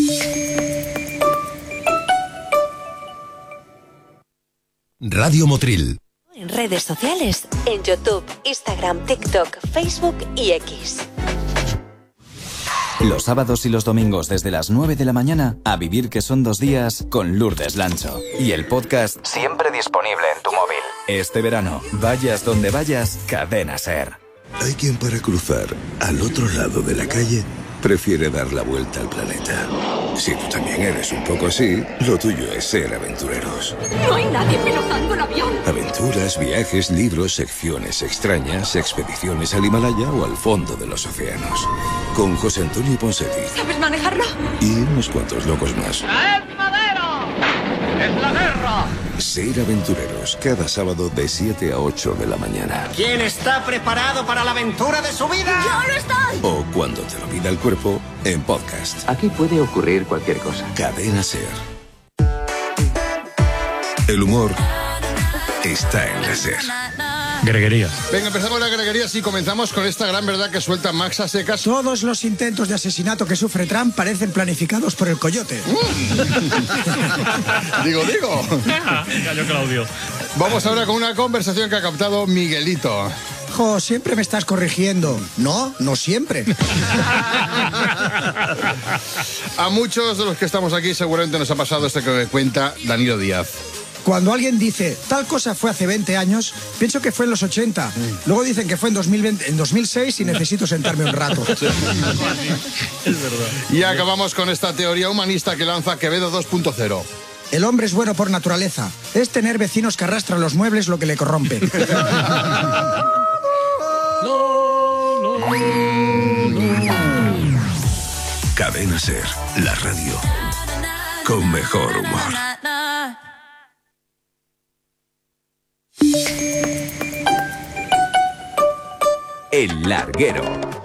Radio Motril. En redes sociales, en YouTube, Instagram, TikTok, Facebook y X. Los sábados y los domingos desde las nueve de la mañana, a vivir que son dos días con Lourdes Lancho. Y el podcast siempre disponible en tu móvil. Este verano, vayas donde vayas, Cadena Ser. Hay quien para cruzar al otro lado de la calle prefiere dar la vuelta al planeta. Si tú también eres un poco así, lo tuyo es ser aventureros. No hay nadie pilotando el avión. Aventuras, viajes, libros, secciones extrañas, expediciones al Himalaya o al fondo de los océanos. Con José Antonio Ponseti. ¿Sabes manejarlo? Y unos cuantos locos más. ¡Es madero! ¡Es la guerra! Ser aventureros, cada sábado de siete a ocho de la mañana. ¿Quién está preparado para la aventura de su vida? ¡Yo no estoy! O cuando te lo pida el cuerpo, en podcast. Aquí puede ocurrir cualquier cosa. Cadena Ser. El humor está en la Ser. Greguerías. Venga, empezamos la greguería y comenzamos con esta gran verdad que suelta Max a secas. Todos los intentos de asesinato que sufre Trump parecen planificados por el coyote. Mm. digo, digo. Gallo Claudio. Vamos ahora con una conversación que ha captado Miguelito. Jo, siempre me estás corrigiendo. No, no siempre. A muchos de los que estamos aquí seguramente nos ha pasado esto que cuenta Danilo Díaz. Cuando alguien dice, tal cosa fue hace veinte años, pienso que fue en los ochenta. Luego dicen que fue en, dos mil veinte, en dos mil seis y necesito sentarme un rato. Sí. Es verdad. Y acabamos con esta teoría humanista que lanza Quevedo dos punto cero. El hombre es bueno por naturaleza. Es tener vecinos que arrastran los muebles lo que le corrompe. Cadena Ser, la radio con mejor humor. El Larguero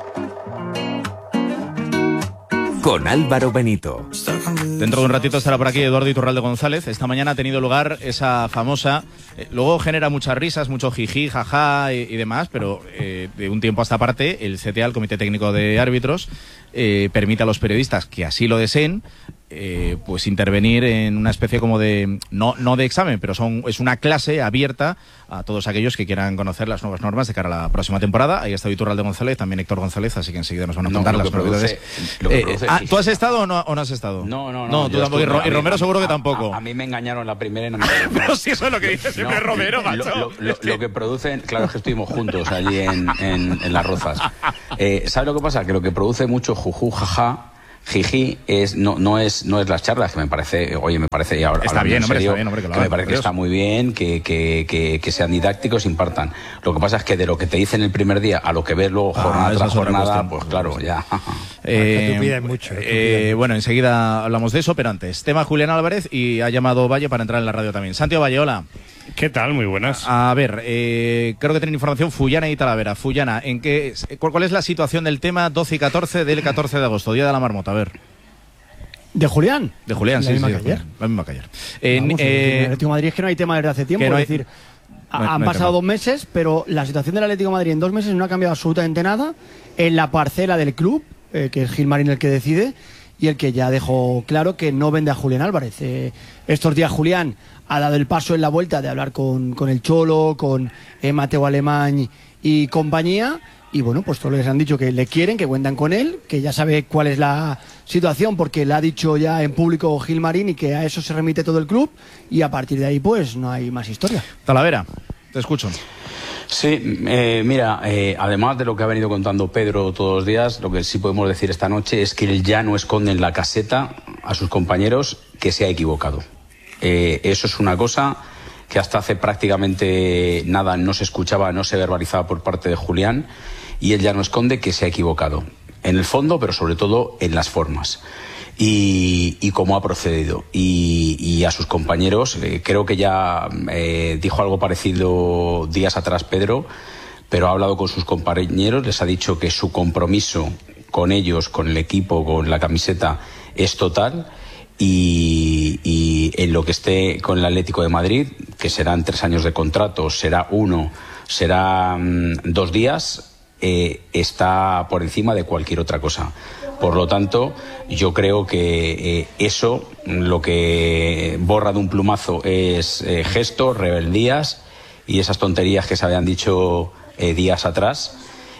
con Álvaro Benito. Dentro de un ratito estará por aquí Eduardo Iturralde González. Esta mañana ha tenido lugar esa famosa... Eh, luego genera muchas risas, mucho jiji, jaja y, y demás, pero eh, de un tiempo a esta parte el C T A, el Comité Técnico de Árbitros, eh, permite a los periodistas que así lo deseen eh, pues intervenir en una especie como de, no, no de examen, pero son es una clase abierta a todos aquellos que quieran conocer las nuevas normas de cara a la próxima temporada. Ahí está Iturralde González, también Héctor González, así que enseguida nos van a contar no, las produce, novedades. Eh, ah, ¿Tú has estado o no, o no has estado? No, no, no. No, tú tampoco. Y, y Romero seguro que tampoco. A, a mí me engañaron la primera y no me Pero si eso es lo que dice siempre no, Romero, macho. Lo, lo, lo, lo que producen, claro, es que estuvimos juntos allí en, en, en Las Rozas. Eh, ¿Sabes lo que pasa? Que lo que produce mucho juju, jaja, jiji, es, no, no, es, no es las charlas, que me parece, oye, me parece, y ahora, está bien, hombre, serio, está bien, hombre, que, lo que me parece que está muy bien, que, que, que, que sean didácticos, impartan. Lo que pasa es que de lo que te dicen el primer día a lo que ves luego jornada ah, tras jornada, pues claro, ya. Eh, te mucho, eh, eh, bueno, enseguida hablamos de eso, pero antes, tema Julián Álvarez, y ha llamado Valle para entrar en la radio también. Santiago Valle, hola. ¿Qué tal? Muy buenas. A ver, eh, creo que tienen información Fullana y Talavera. Fullana, ¿en qué, ¿cuál es la situación del tema doce y catorce del catorce de agosto, Día de la Marmota? A ver. ¿De Julián? De Julián, la sí, misma sí. Que ayer. La misma que ayer. Eh, Vamos, eh, el Atlético de Madrid es que no hay tema desde hace tiempo. Es hay, decir, no hay, han no pasado tema. dos meses, pero la situación del Atlético de Madrid en dos meses no ha cambiado absolutamente nada. En la parcela del club, eh, que es Gilmarín el que decide, y el que ya dejó claro que no vende a Julián Álvarez. Eh, estos días Julián ha dado el paso en la vuelta de hablar con, con el Cholo, con eh, Mateo Alemán y compañía. Y bueno, pues todos les han dicho que le quieren, que cuentan con él, que ya sabe cuál es la situación, porque le ha dicho ya en público Gilmarín y que a eso se remite todo el club. Y a partir de ahí, pues no hay más historia. Talavera, te escucho. Sí, eh, mira, eh, además de lo que ha venido contando Pedro todos los días, lo que sí podemos decir esta noche es que él ya no esconde en la caseta a sus compañeros que se ha equivocado. Eh, eso es una cosa que hasta hace prácticamente nada no se escuchaba, no se verbalizaba por parte de Julián, y él ya no esconde que se ha equivocado, en el fondo, pero sobre todo en las formas. Y, y cómo ha procedido. Y, y a sus compañeros, eh, creo que ya eh, dijo algo parecido días atrás Pedro, pero ha hablado con sus compañeros, les ha dicho que su compromiso con ellos, con el equipo, con la camiseta, es total. Y, y en lo que esté con el Atlético de Madrid, que serán tres años de contrato, será uno, será mm, dos días, eh, está por encima de cualquier otra cosa. Por lo tanto, yo creo que eh, eso, lo que borra de un plumazo es eh, gestos, rebeldías y esas tonterías que se habían dicho eh, días atrás.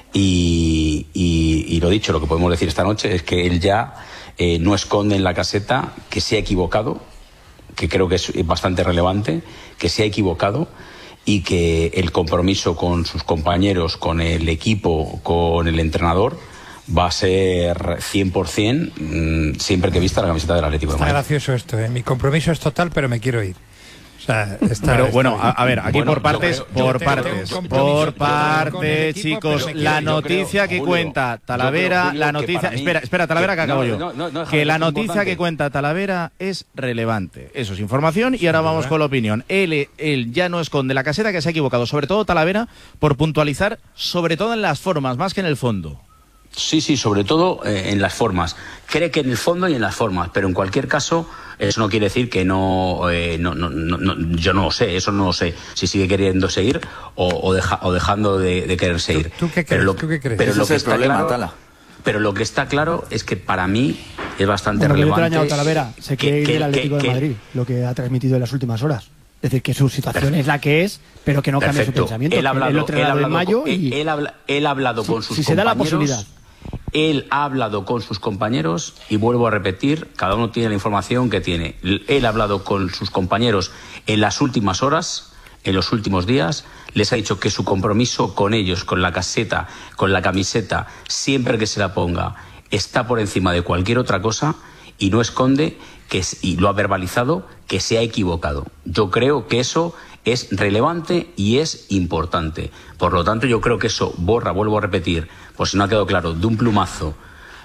Y, y, y lo dicho, lo que podemos decir esta noche es que él ya eh, no esconde en la caseta que se ha equivocado, que creo que es bastante relevante, que se ha equivocado y que el compromiso con sus compañeros, con el equipo, con el entrenador, va a ser cien por ciento mmm, siempre que vista la camiseta del Atlético de Madrid. Está gracioso esto, ¿eh? Mi compromiso es total, pero me quiero ir. O sea, está, pero está bueno, a, a ver, aquí bueno, por partes, creo, por partes, por partes, chicos, quiero, la noticia creo, que Julio, cuenta Talavera, creo, Julio, la noticia, mí, espera, espera, Talavera, que, que acabo no, yo, no, no, no, que la noticia que cuenta Talavera es relevante, eso es información y ahora sí, vamos ¿verdad? Con la opinión. Él, él ya no esconde la caseta que se ha equivocado, sobre todo Talavera, por puntualizar, sobre todo en las formas, más que en el fondo. Sí, sí, sobre todo eh, en las formas. Cree que en el fondo y en las formas, pero en cualquier caso, eso no quiere decir que no, eh, no, no, no, no, yo no lo sé, eso no lo sé, si sigue queriendo seguir o, o, deja, o dejando de, de querer seguir. ¿Tú, tú qué crees? Pero lo, ¿Tú qué crees? Pero Ese lo es que el está problema, claro, Tala. Pero lo que está claro es que para mí es bastante bueno, relevante. Yo te Talavera, se quiere ir del Atlético que, de Madrid, que, lo que ha transmitido en las últimas horas. Es decir, que su situación perfecto. Es la que es, pero que no cambia su pensamiento. Él ha hablado, él lo él ha hablado, en mayo él, y... él, habla, él ha hablado con sus si compañeros. Se da la posibilidad. Él ha hablado con sus compañeros y vuelvo a repetir, cada uno tiene la información que tiene. Él ha hablado con sus compañeros en las últimas horas, en los últimos días, les ha dicho que su compromiso con ellos, con la caseta, con la camiseta, siempre que se la ponga, está por encima de cualquier otra cosa y no esconde, que, y lo ha verbalizado, que se ha equivocado. Yo creo que eso es relevante y es importante. Por lo tanto, yo creo que eso borra, vuelvo a repetir, por si no ha quedado claro, de un plumazo,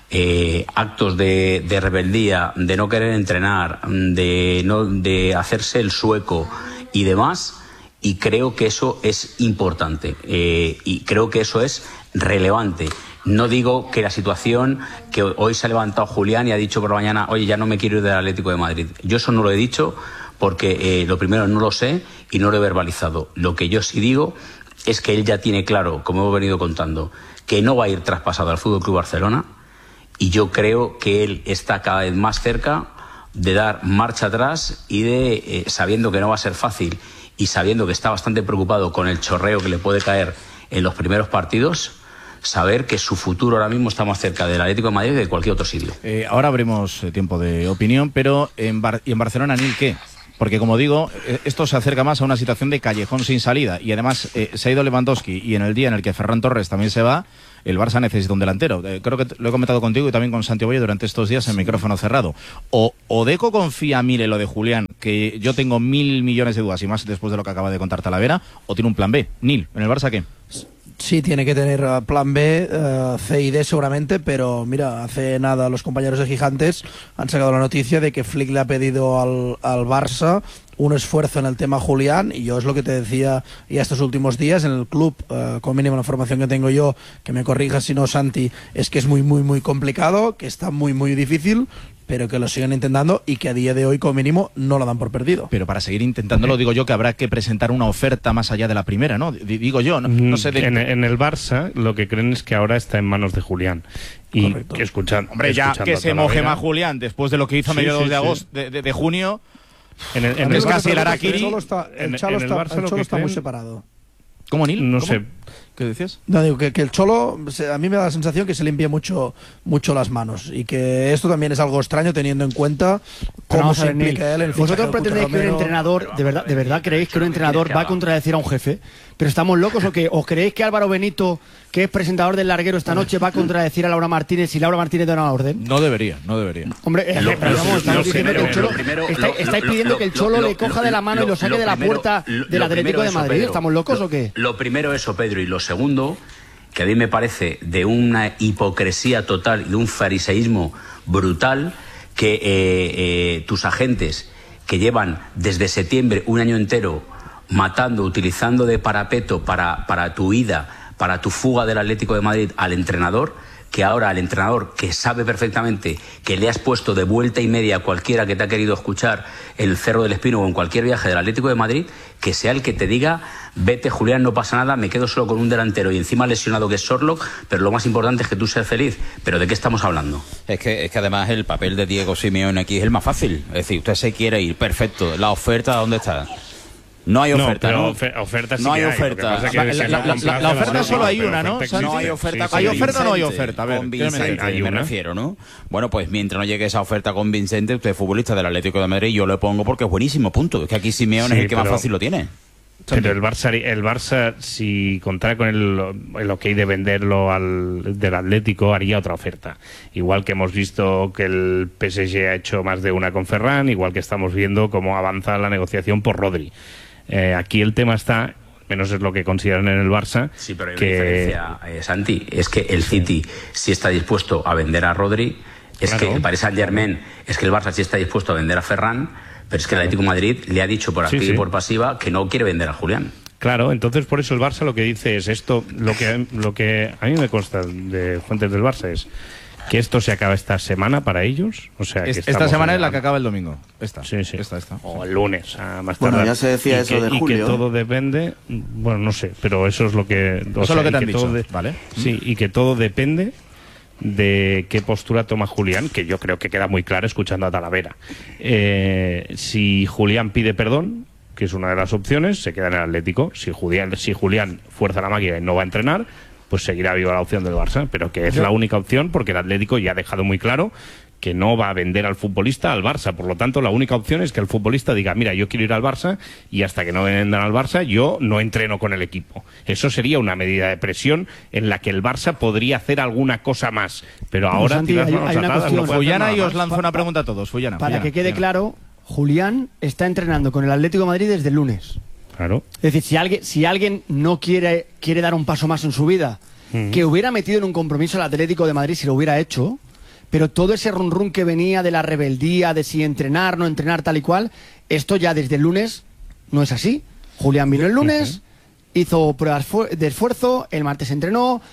eh, actos de, de rebeldía, de no querer entrenar, de, no, de hacerse el sueco y demás, y creo que eso es importante eh, y creo que eso es relevante. No digo que la situación que hoy se ha levantado Julián y ha dicho por la mañana, oye, ya no me quiero ir del Atlético de Madrid. Yo eso no lo he dicho porque eh, lo primero no lo sé y no lo he verbalizado. Lo que yo sí digo es que él ya tiene claro, como hemos venido contando, que no va a ir traspasado al F C Barcelona y yo creo que él está cada vez más cerca de dar marcha atrás y de, eh, sabiendo que no va a ser fácil y sabiendo que está bastante preocupado con el chorreo que le puede caer en los primeros partidos, saber que su futuro ahora mismo está más cerca del Atlético de Madrid que de cualquier otro sitio. Eh, ahora abrimos eh, tiempo de opinión, pero en, Bar ¿y en Barcelona, Nil, qué? Porque, como digo, eh, esto se acerca más a una situación de callejón sin salida. Y además eh, se ha ido Lewandowski y en el día en el que Ferran Torres también se va, el Barça necesita un delantero. Eh, creo que lo he comentado contigo y también con Santi Oboyo durante estos días en sí. Micrófono cerrado. O, o Deco confía mil en lo de Julián, que yo tengo mil millones de dudas y más después de lo que acaba de contar Talavera, o tiene un plan B. Nil, ¿en el Barça qué? Sí, tiene que tener uh, plan B, uh, C y D seguramente, pero mira, hace nada los compañeros de Gigantes han sacado la noticia de que Flick le ha pedido al, al Barça un esfuerzo en el tema Julián, y yo es lo que te decía ya estos últimos días en el club, uh, con mínima la información que tengo yo, que me corrija si no Santi, es que es muy muy muy complicado, que está muy muy difícil, pero que lo siguen intentando y que a día de hoy, como mínimo, no lo dan por perdido. Pero para seguir intentándolo, digo yo que habrá que presentar una oferta más allá de la primera, ¿no? D digo yo, no, no sé... De... En, en el Barça, lo que creen es que ahora está en manos de Julián. Y que escuchan, Hombre, ya que se moje más Julián después de lo que hizo a sí, mediados sí, de agosto, sí. de, de, de junio... En el, en es el casi el Araquiri. El Cholo está, el en, Cholo en el está, Barça el Cholo está creen... muy separado. ¿Cómo, Nil? No ¿Cómo? sé. ¿Qué decías? No, digo que, que el Cholo, a mí me da la sensación que se limpia mucho mucho las manos, y que esto también es algo extraño teniendo en cuenta cómo se implica él en el fichaje. ¿Vosotros pretendéis que un entrenador, de verdad, de verdad creéis que un entrenador va a contradecir a un jefe? ¿Pero estamos locos o qué? ¿O creéis que Álvaro Benito, que es presentador del Larguero esta noche, va a contradecir a Laura Martínez si Laura Martínez da una orden? No debería, no debería. Hombre, eh, lo, pero vamos, estamos diciendo que el Cholo, está, estáis pidiendo lo, que el Cholo lo, le coja lo, de la mano lo, y lo saque lo de la primero, puerta del Atlético de Madrid. Pedro, ¿estamos locos lo, o qué? Lo primero eso, Pedro, y lo segundo, que a mí me parece de una hipocresía total y de un fariseísmo brutal, que eh, eh, tus agentes, que llevan desde septiembre un año entero matando, utilizando de parapeto para, para tu ida, para tu fuga del Atlético de Madrid al entrenador, que ahora al entrenador, que sabe perfectamente que le has puesto de vuelta y media a cualquiera que te ha querido escuchar en el Cerro del Espino o en cualquier viaje del Atlético de Madrid, que sea el que te diga: vete, Julián, no pasa nada, me quedo solo con un delantero y encima lesionado que es Sorlock, pero lo más importante es que tú seas feliz. ¿Pero de qué estamos hablando? Es que, es que además el papel de Diego Simeone aquí es el más fácil. Es decir, usted se quiere ir, perfecto. ¿La oferta dónde está? No hay oferta, ¿no? ¿no? Oferta sí no hay que oferta. Hay. Que la, la, la, la, la oferta solo hay una, ¿no? No hay oferta. Sí, ¿hay oferta o no hay oferta? A ver, convincente, me, me refiero, ¿no? Bueno, pues mientras no llegue esa oferta convincente, usted es futbolista del Atlético de Madrid, yo lo pongo porque es buenísimo, punto. Es que aquí Simeone sí, es el que pero, más fácil lo tiene. Pero el Barça, el Barça, si contara con el, el ok de venderlo al del Atlético, haría otra oferta. Igual que hemos visto que el P S G ha hecho más de una con Ferran, igual que estamos viendo cómo avanza la negociación por Rodri. Eh, aquí el tema está, menos es lo que consideran en el Barça. Sí, pero hay que... una diferencia, eh, Santi, es que el City sí está dispuesto a vender a Rodri, es claro. que el Paris Saint-Germain, es que el Barça sí está dispuesto a vender a Ferran, pero es que el Atlético de Madrid le ha dicho por activa sí, sí. y por pasiva que no quiere vender a Julián. Claro, entonces por eso el Barça lo que dice es esto, lo que, lo que a mí me consta de fuentes del Barça es que esto se acaba esta semana para ellos. O sea, que es, esta semana es la que acaba el domingo. Esta. Sí, sí. Esta, esta. O el lunes, a más bueno, tardar. ya se decía y eso que, de julio. Y que todo depende, bueno, no sé, pero eso es lo que... Eso es lo que te han dicho, de, ¿vale? Sí, y que todo depende de qué postura toma Julián, que yo creo que queda muy claro escuchando a Talavera. Eh, si Julián pide perdón, que es una de las opciones, se queda en el Atlético. Si Julián, si Julián fuerza la máquina y no va a entrenar, pues seguirá viva la opción del Barça, pero que es la única opción porque el Atlético ya ha dejado muy claro que no va a vender al futbolista al Barça. Por lo tanto, la única opción es que el futbolista diga, mira, yo quiero ir al Barça y hasta que no vendan al Barça yo no entreno con el equipo. Eso sería una medida de presión en la que el Barça podría hacer alguna cosa más. Pero, pero ahora Santi, hay, hay una atadas, cuestión. No Fullana, y os lanzo una pregunta a todos. Fullana, Para Fullana, que quede Fullana. claro, Julián está entrenando con el Atlético de Madrid desde el lunes. Claro. Es decir, si alguien, si alguien no quiere, quiere dar un paso más en su vida, uh-huh. que hubiera metido en un compromiso al Atlético de Madrid si lo hubiera hecho, pero todo ese run run que venía de la rebeldía, de si entrenar, no entrenar, tal y cual, esto ya desde el lunes no es así. Julián vino el lunes, uh-huh. hizo pruebas de esfuerzo, el martes entrenó,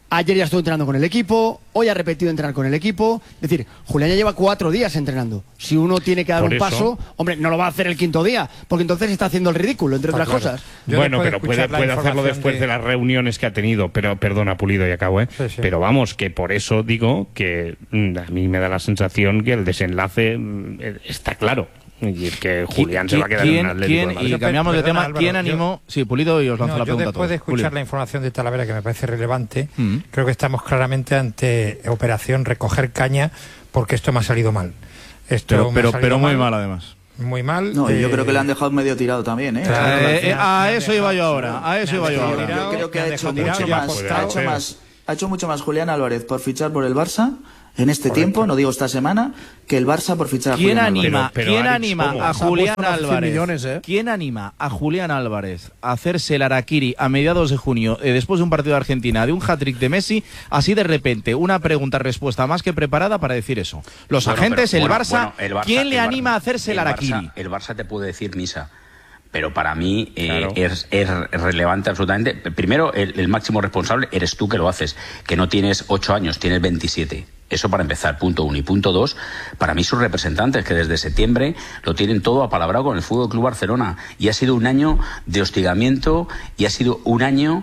Ayer ya estuvo entrenando con el equipo, hoy ha repetido entrenar con el equipo. Es decir, Julián ya lleva cuatro días entrenando. Si uno tiene que dar Por un eso. paso, hombre, no lo va a hacer el quinto día, porque entonces está haciendo el ridículo, entre Está otras claro. cosas. Yo Bueno, después de pero puede, escuchar la puede hacerlo información después de... de- las reuniones que ha tenido. Pero perdona, Pulido, y acabo, ¿eh? Sí, sí. Pero vamos, que por eso digo que mm, a mí me da la sensación que el desenlace mm, eh, está claro. Y que Julián se va a quedar en ¿Quién, un Atlético quién- de Madrid. y cambiamos de Perdona, tema, Álvaro, ¿quién yo- animó? Sí, Pulido, y os lanzo No, la yo pregunta a después todos. de escuchar Julio. la información de Talavera, que me parece relevante, Mm. creo que estamos claramente ante operación recoger caña, porque esto me ha salido mal. Esto Pero, me ha pero, salido pero muy mal, mal, además. Muy mal. No, y yo eh, creo que le han dejado medio tirado también, ¿eh? Claro, Eh, me eh, han- a me han eso iba yo dejado- ahora, a eso me iba han yo dejado ahora. tirado, Yo creo que me ha han hecho dejado mucho tirado, más, ya ha ha hecho apostado. más, ha hecho mucho más Julián Álvarez por fichar por el Barça en este Correcto. tiempo, no digo esta semana, que el Barça por fichar a ¿Quién Julián anima, Álvarez. Pero- pero ¿quién Alex, anima ¿cómo? a Se ha Julián puesto unos cien Álvarez? millones, ¿eh? ¿Quién anima a Julián Álvarez a hacerse el harakiri a mediados de junio, eh, después de un partido de Argentina, de un hat-trick de Messi, así de repente, una pregunta-respuesta más que preparada para decir eso? Los Bueno, agentes, pero, el, bueno, Barça, bueno, el Barça, ¿quién le el Bar- anima a hacerse el, el harakiri? Barça, el Barça te puede decir misa. Pero para mí eh, Claro. es, es relevante absolutamente. Primero, el, el máximo responsable eres tú que lo haces, que no tienes ocho años, tienes veintisiete. Eso para empezar, punto uno. Y punto dos, para mí sus representantes, que desde septiembre lo tienen todo apalabrado con el Fútbol Club Barcelona. Y ha sido un año de hostigamiento y ha sido un año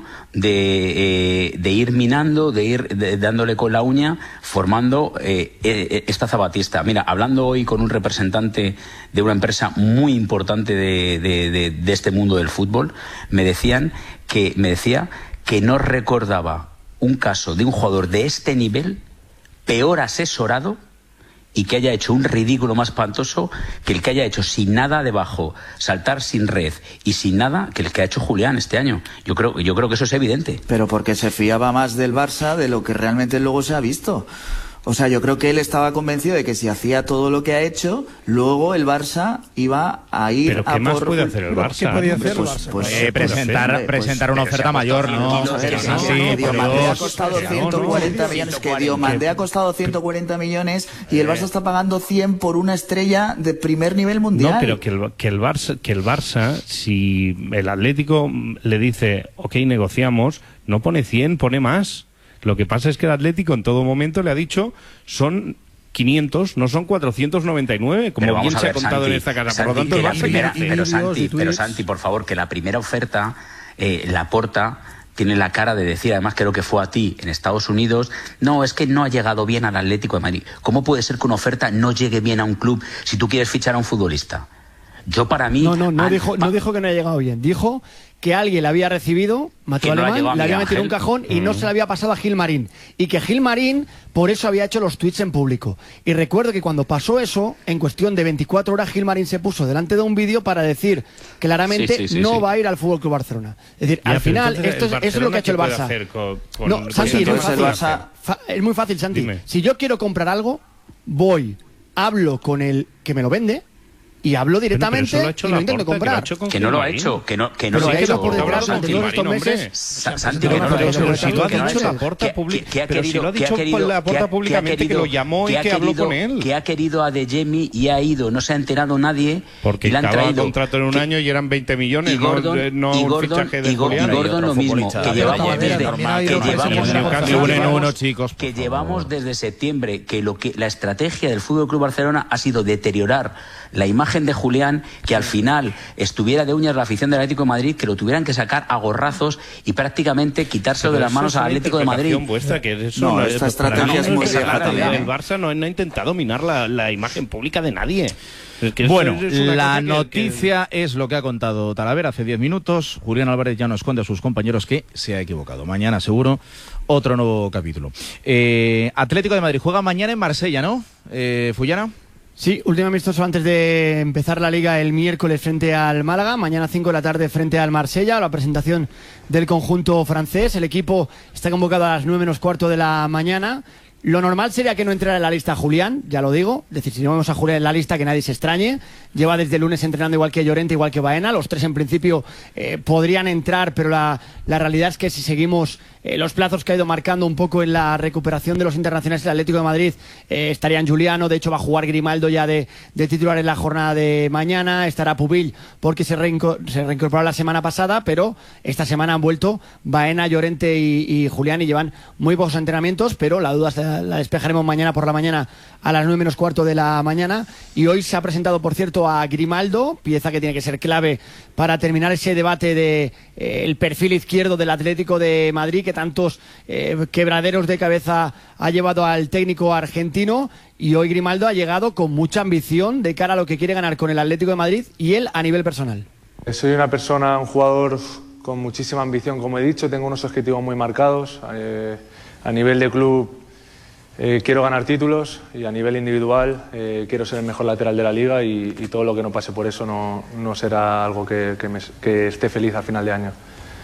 de, eh, de ir minando, de ir de- dándole con la uña, formando eh, eh, esta zapatista. Mira, hablando hoy con un representante de una empresa muy importante de, de, de, de este mundo del fútbol, me decían que, me decía que no recordaba un caso de un jugador de este nivel peor asesorado y que haya hecho un ridículo más espantoso que el que haya hecho sin nada debajo, saltar sin red y sin nada, que el que ha hecho Julián este año. Yo creo, yo creo que eso es evidente. Pero porque se fiaba más del Barça de lo que realmente luego se ha visto. O sea, yo creo que él estaba convencido de que si hacía todo lo que ha hecho, luego el Barça iba a ir ¿Pero a qué más por... puede hacer el Barça? ¿Qué podía hacer el Pues, Barça? pues, Eh, pues, presentar hombre, pues, presentar una pero se oferta ha mayor, costado- ¿no? Vamos a ver, Que que sí, no, sí, que por Diamante ha Dios. costado No, ciento cuarenta no, millones, que Diamante ha costado ciento cuarenta millones y el Barça está pagando cien por una estrella de primer nivel mundial. No, pero que el, que el Barça, que el Barça, si el Atlético le dice, ok, negociamos, no pone cien, pone más. Lo que pasa es que el Atlético en todo momento le ha dicho, son quinientos, no son cuatrocientos noventa y nueve, como Pero vamos bien a se ha ver, contado Santi, en esta casa. Por lo Santi, tanto, el que la Barça primera- quiere- pero, vídeos Santi, y pero tweets. Santi, por favor, que la primera oferta, eh, Laporta tiene la cara de decir, además creo que fue a ti en Estados Unidos, no, es que no ha llegado bien al Atlético de Madrid. ¿Cómo puede ser que una oferta no llegue bien a un club si tú quieres fichar a un futbolista? Yo para mí... No, no, no ah, dijo, no pa- dijo que no haya llegado bien. Dijo que alguien la había recibido, Mateo Que no le ha llegado Alemán, a le había Miguel metido en un Ángel. cajón y no Mm. se le había pasado a Gil Marín. Y que Gil Marín por eso había hecho los tweets en público. Y recuerdo que cuando pasó eso, en cuestión de veinticuatro horas, Gil Marín se puso delante de un vídeo para decir claramente Sí, sí, sí, no sí. va a ir al Fútbol Club Barcelona. Es decir, Ya, al pero final, entonces, esto es, ¿el eso es lo que ha hecho el Barcelona Barça. qué puede hacer con- con- No, con Santi, esa es muy entonces el fácil. Barça- Fa- es muy fácil, Santi. Dime. Si yo quiero comprar algo, voy, hablo con el que me lo vende y hablo directamente eso lo ha hecho y lo intento Laporta, que lo ha comprar. hecho con Que no lo ha Gil hecho, Marín. que no, que no Pero lo ha ha ido hecho. por detrás Santi, durante todos estos Marín, hombre. meses. Sa- Santi, que no lo ha Pero, hecho. pero si lo ha Que no dicho hecho. Laporta, Que- public- que ha pero si querido- lo ha que ha dicho querido- Laporta que ha- públicamente, que querido- lo llamó y ha que habló querido- con él. Que ha querido a De Jemi y ha ido, no se ha enterado nadie. Porque y le han acababa traído. contrato en un que- año y eran veinte millones, y Gordon, no, eh, no y un Gordon, fichaje de y Gordon, Julián. y Gordon lo mismo, que También llevamos hay desde, normal. que Y llevamos, Newcastle, que uno en llevamos- uno, chicos, por que favor. llevamos desde septiembre que lo que la estrategia del Fútbol Club Barcelona ha sido deteriorar la imagen de Julián, que al final estuviera de uñas la afición del Atlético de Madrid, que lo tuvieran que sacar a gorrazos y prácticamente quitárselo de Pero las eso manos es al una Atlético de Madrid. interpretación vuestra, que eso No, no esta es- para estrategia mí es muy esa vieja la- también. El Barça no, no ha intentado minar la, la imagen pública de nadie. Es que eso Bueno, es- es una la cosa que- noticia es lo que ha contado Talavera hace diez minutos. Julián Álvarez ya nos cuenta a sus compañeros que se ha equivocado. Mañana seguro otro nuevo capítulo. Eh, Atlético de Madrid juega mañana en Marsella, ¿no? Eh, Fullana. Sí, último amistoso antes de empezar la Liga el miércoles frente al Málaga, mañana cinco de la tarde frente al Marsella, la presentación del conjunto francés. El equipo está convocado a las nueve menos cuarto de la mañana. Lo normal sería que no entrara en la lista Julián, ya lo digo. Es decir, si no vamos a Julián en la lista, que nadie se extrañe. Lleva desde el lunes entrenando igual que Llorente, igual que Baena. Los tres en principio eh, podrían entrar, pero la, la realidad es que si seguimos eh, los plazos que ha ido marcando un poco en la recuperación de los internacionales del Atlético de Madrid, eh, estarían Juliano. De hecho, va a jugar Grimaldo ya de, de titular en la jornada de mañana. Estará Pubil porque se, reinco se reincorporó la semana pasada, pero esta semana han vuelto Baena, Llorente y, y Julián y llevan muy pocos entrenamientos, pero la duda se la despejaremos mañana por la mañana a las nueve menos cuarto de la mañana. Y hoy se ha presentado, por cierto, a Grimaldo, pieza que tiene que ser clave para terminar ese debate de eh, el perfil izquierdo del Atlético de Madrid, que tantos eh, quebraderos de cabeza ha llevado al técnico argentino. Y hoy Grimaldo ha llegado con mucha ambición de cara a lo que quiere ganar con el Atlético de Madrid y él a nivel personal. Soy una persona, un jugador con muchísima ambición, como he dicho, tengo unos objetivos muy marcados. Eh, a nivel de club Eh, quiero ganar títulos y a nivel individual eh, quiero ser el mejor lateral de la liga y, y todo lo que no pase por eso no, no será algo que, que, me, que esté feliz al final de año.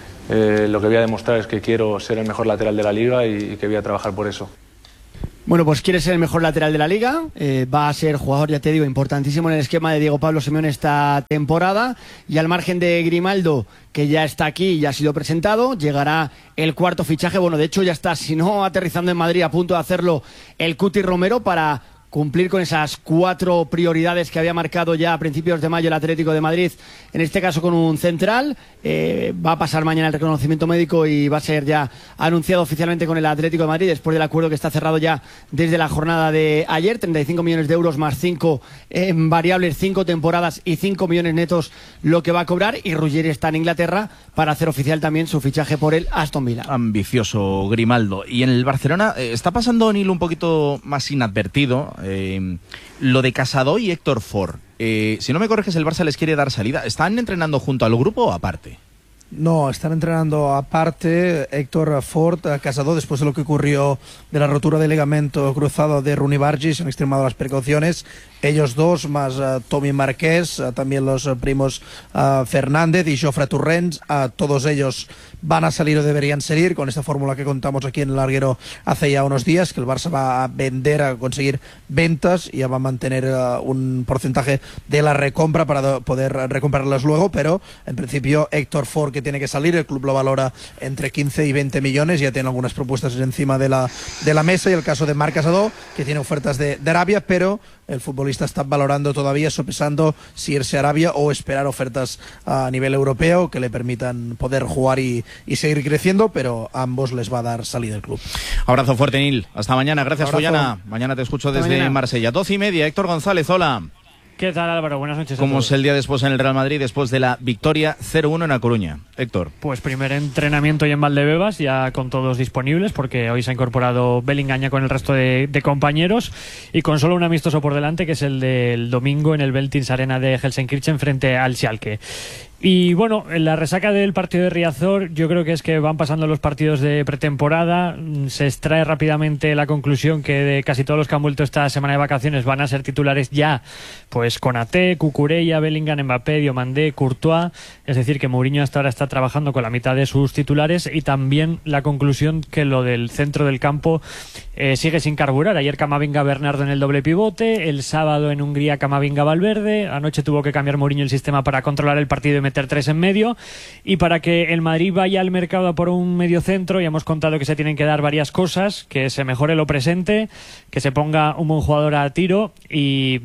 Eh, lo que voy a demostrar es que quiero ser el mejor lateral de la liga y, y que voy a trabajar por eso. Bueno, pues quiere ser el mejor lateral de la liga, eh, va a ser jugador, ya te digo, importantísimo en el esquema de Diego Pablo Simeone esta temporada, y al margen de Grimaldo, que ya está aquí y ya ha sido presentado, llegará el cuarto fichaje. Bueno, de hecho ya está, si no aterrizando en Madrid, a punto de hacerlo el Cuti Romero para cumplir con esas cuatro prioridades que había marcado ya a principios de mayo el Atlético de Madrid, en este caso con un central. Eh, va a pasar mañana el reconocimiento médico y va a ser ya anunciado oficialmente con el Atlético de Madrid después del acuerdo que está cerrado ya desde la jornada de ayer. Treinta y cinco millones de euros más cinco en variables, cinco temporadas y cinco millones netos lo que va a cobrar, y Ruggeri está en Inglaterra para hacer oficial también su fichaje por el Aston Villa. Ambicioso Grimaldo. Y en el Barcelona eh, está pasando un hilo un poquito más inadvertido. Eh, lo de Casado y Héctor Ford. Eh, si no me corriges, el Barça les quiere dar salida. ¿Están entrenando junto al grupo o aparte? No, están entrenando aparte. Héctor Ford, Casado, después de lo que ocurrió de la rotura del ligamento cruzado de Rooney Bargi, se han extremado las precauciones. Ellos dos, más uh, Tommy Marqués, uh, también los uh, primos uh, Fernández y Jofre Torrents, uh, todos ellos van a salir o deberían salir con esta fórmula que contamos aquí en el larguero hace ya unos días, que el Barça va a vender, a conseguir ventas y ya va a mantener uh, un porcentaje de la recompra para poder recomprarlas luego, pero en principio Héctor Ford, que tiene que salir, el club lo valora entre quince y veinte millones, ya tiene algunas propuestas encima de la, de la mesa, y el caso de Marc Casado, que tiene ofertas de, de Arabia, pero el futbolista está valorando todavía, sopesando si irse a Arabia o esperar ofertas a nivel europeo que le permitan poder jugar y, y seguir creciendo, pero a ambos les va a dar salida el club. Abrazo fuerte, Nil. Hasta mañana. Gracias, Follana. Mañana te escucho Hasta desde mañana. Marsella. Doce y media. Héctor González, hola. ¿Qué tal, Álvaro? Buenas noches a ¿Cómo todos. es el día después en el Real Madrid, después de la victoria cero uno en A Coruña? Héctor. Pues primer entrenamiento hoy en Valdebebas, ya con todos disponibles, porque hoy se ha incorporado Bellingham ya con el resto de, de compañeros, y con solo un amistoso por delante, que es el del domingo en el Veltins Arena de Gelsenkirchen frente al Schalke. Y bueno, en la resaca del partido de Riazor, yo creo que es que van pasando los partidos de pretemporada, se extrae rápidamente la conclusión que de casi todos los que han vuelto esta semana de vacaciones van a ser titulares ya, pues Konaté, Cucurella, Bellingham, Mbappé, Diomandé, Courtois, es decir que Mourinho hasta ahora está trabajando con la mitad de sus titulares, y también la conclusión que lo del centro del campo eh, sigue sin carburar. Ayer Camavinga Bernardo en el doble pivote, el sábado en Hungría Camavinga Valverde, anoche tuvo que cambiar Mourinho el sistema para controlar el partido y meter tres en medio, y para que el Madrid vaya al mercado a por un medio centro, ya hemos contado que se tienen que dar varias cosas: que se mejore lo presente, que se ponga un buen jugador a tiro, y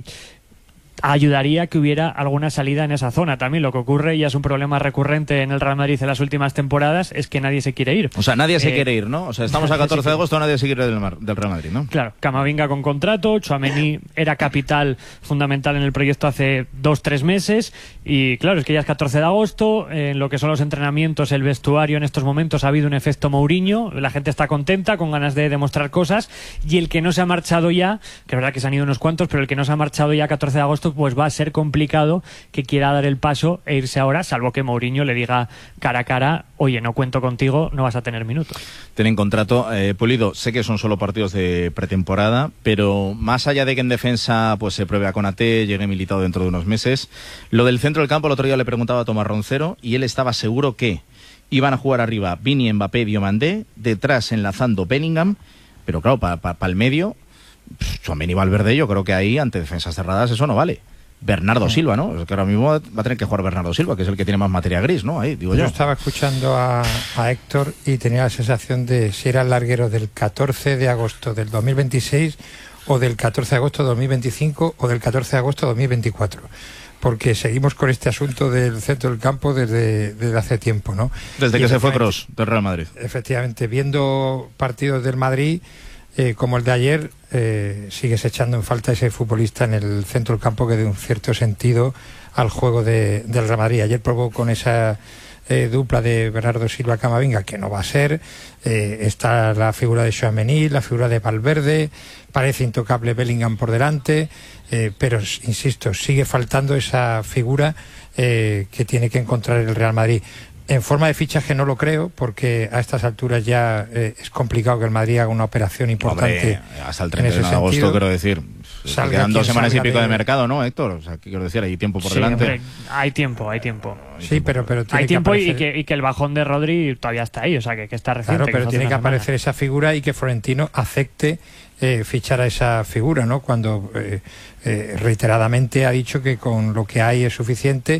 ayudaría que hubiera alguna salida en esa zona. También lo que ocurre, y es un problema recurrente en el Real Madrid en las últimas temporadas, es que nadie se quiere ir. O sea, nadie se Eh, quiere ir, ¿no? O sea, estamos a catorce de agosto, nadie se quiere ir del, Mar- del Real Madrid, ¿no? Claro, Camavinga con contrato, Tchouaméni era capital fundamental en el proyecto hace dos, tres meses, y claro, es que ya es catorce de agosto, en lo que son los entrenamientos, el vestuario en estos momentos ha habido un efecto Mourinho, la gente está contenta, con ganas de demostrar cosas, y el que no se ha marchado ya, que es verdad que se han ido unos cuantos, pero el que no se ha marchado ya catorce de agosto, pues va a ser complicado que quiera dar el paso e irse ahora, salvo que Mourinho le diga cara a cara: oye, no cuento contigo, no vas a tener minutos. Tienen contrato. eh, Pulido, sé que son solo partidos de pretemporada, pero más allá de que en defensa pues se pruebe a Konaté, llegue Militao dentro de unos meses, lo del centro del campo, el otro día le preguntaba a Tomás Roncero y él estaba seguro que iban a jugar arriba Vini, Mbappé, Diomandé, detrás enlazando Bellingham, Pero claro, para pa, pa el medio, Tchouaméni y Valverde, yo creo que ahí, ante defensas cerradas, eso no vale. Bernardo Silva, ¿no? Es que ahora mismo va a tener que jugar Bernardo Silva, que es el que tiene más materia gris, ¿no? Ahí, digo yo. Yo estaba escuchando a, a Héctor y tenía la sensación de si era el larguero del catorce de agosto del dos mil veintiséis o del catorce de agosto de dos mil veinticinco o del catorce de agosto de dos mil veinticuatro. Porque seguimos con este asunto del centro del campo desde, desde hace tiempo, ¿no? Desde y que se fue Kroos del Real Madrid. Efectivamente, viendo partidos del Madrid eh, como el de ayer, eh, sigues echando en falta ese futbolista en el centro del campo que dé un cierto sentido al juego de, del Real Madrid. Ayer probó con esa eh, dupla de Bernardo Silva Camavinga, que no va a ser. Eh, está la figura de Tchouaméni, la figura de Valverde, parece intocable Bellingham por delante, eh, pero insisto, sigue faltando esa figura eh, que tiene que encontrar el Real Madrid. En forma de fichaje no lo creo, porque a estas alturas ya eh, es complicado que el Madrid haga una operación importante. Hombre, hasta el treinta y uno de agosto, quiero decir. Quedan dos semanas y pico de... de mercado, ¿no, Héctor? O sea, quiero decir, hay tiempo por sí, delante. Hombre, hay tiempo, hay tiempo. Sí, pero, pero tiene hay que tiempo aparecer... y, que, y que el bajón de Rodri todavía está ahí, o sea, que, que está reciente. Claro, pero que tiene que aparecer semana. esa figura y que Florentino acepte eh, fichar a esa figura, ¿no? Cuando eh, eh, reiteradamente ha dicho que con lo que hay es suficiente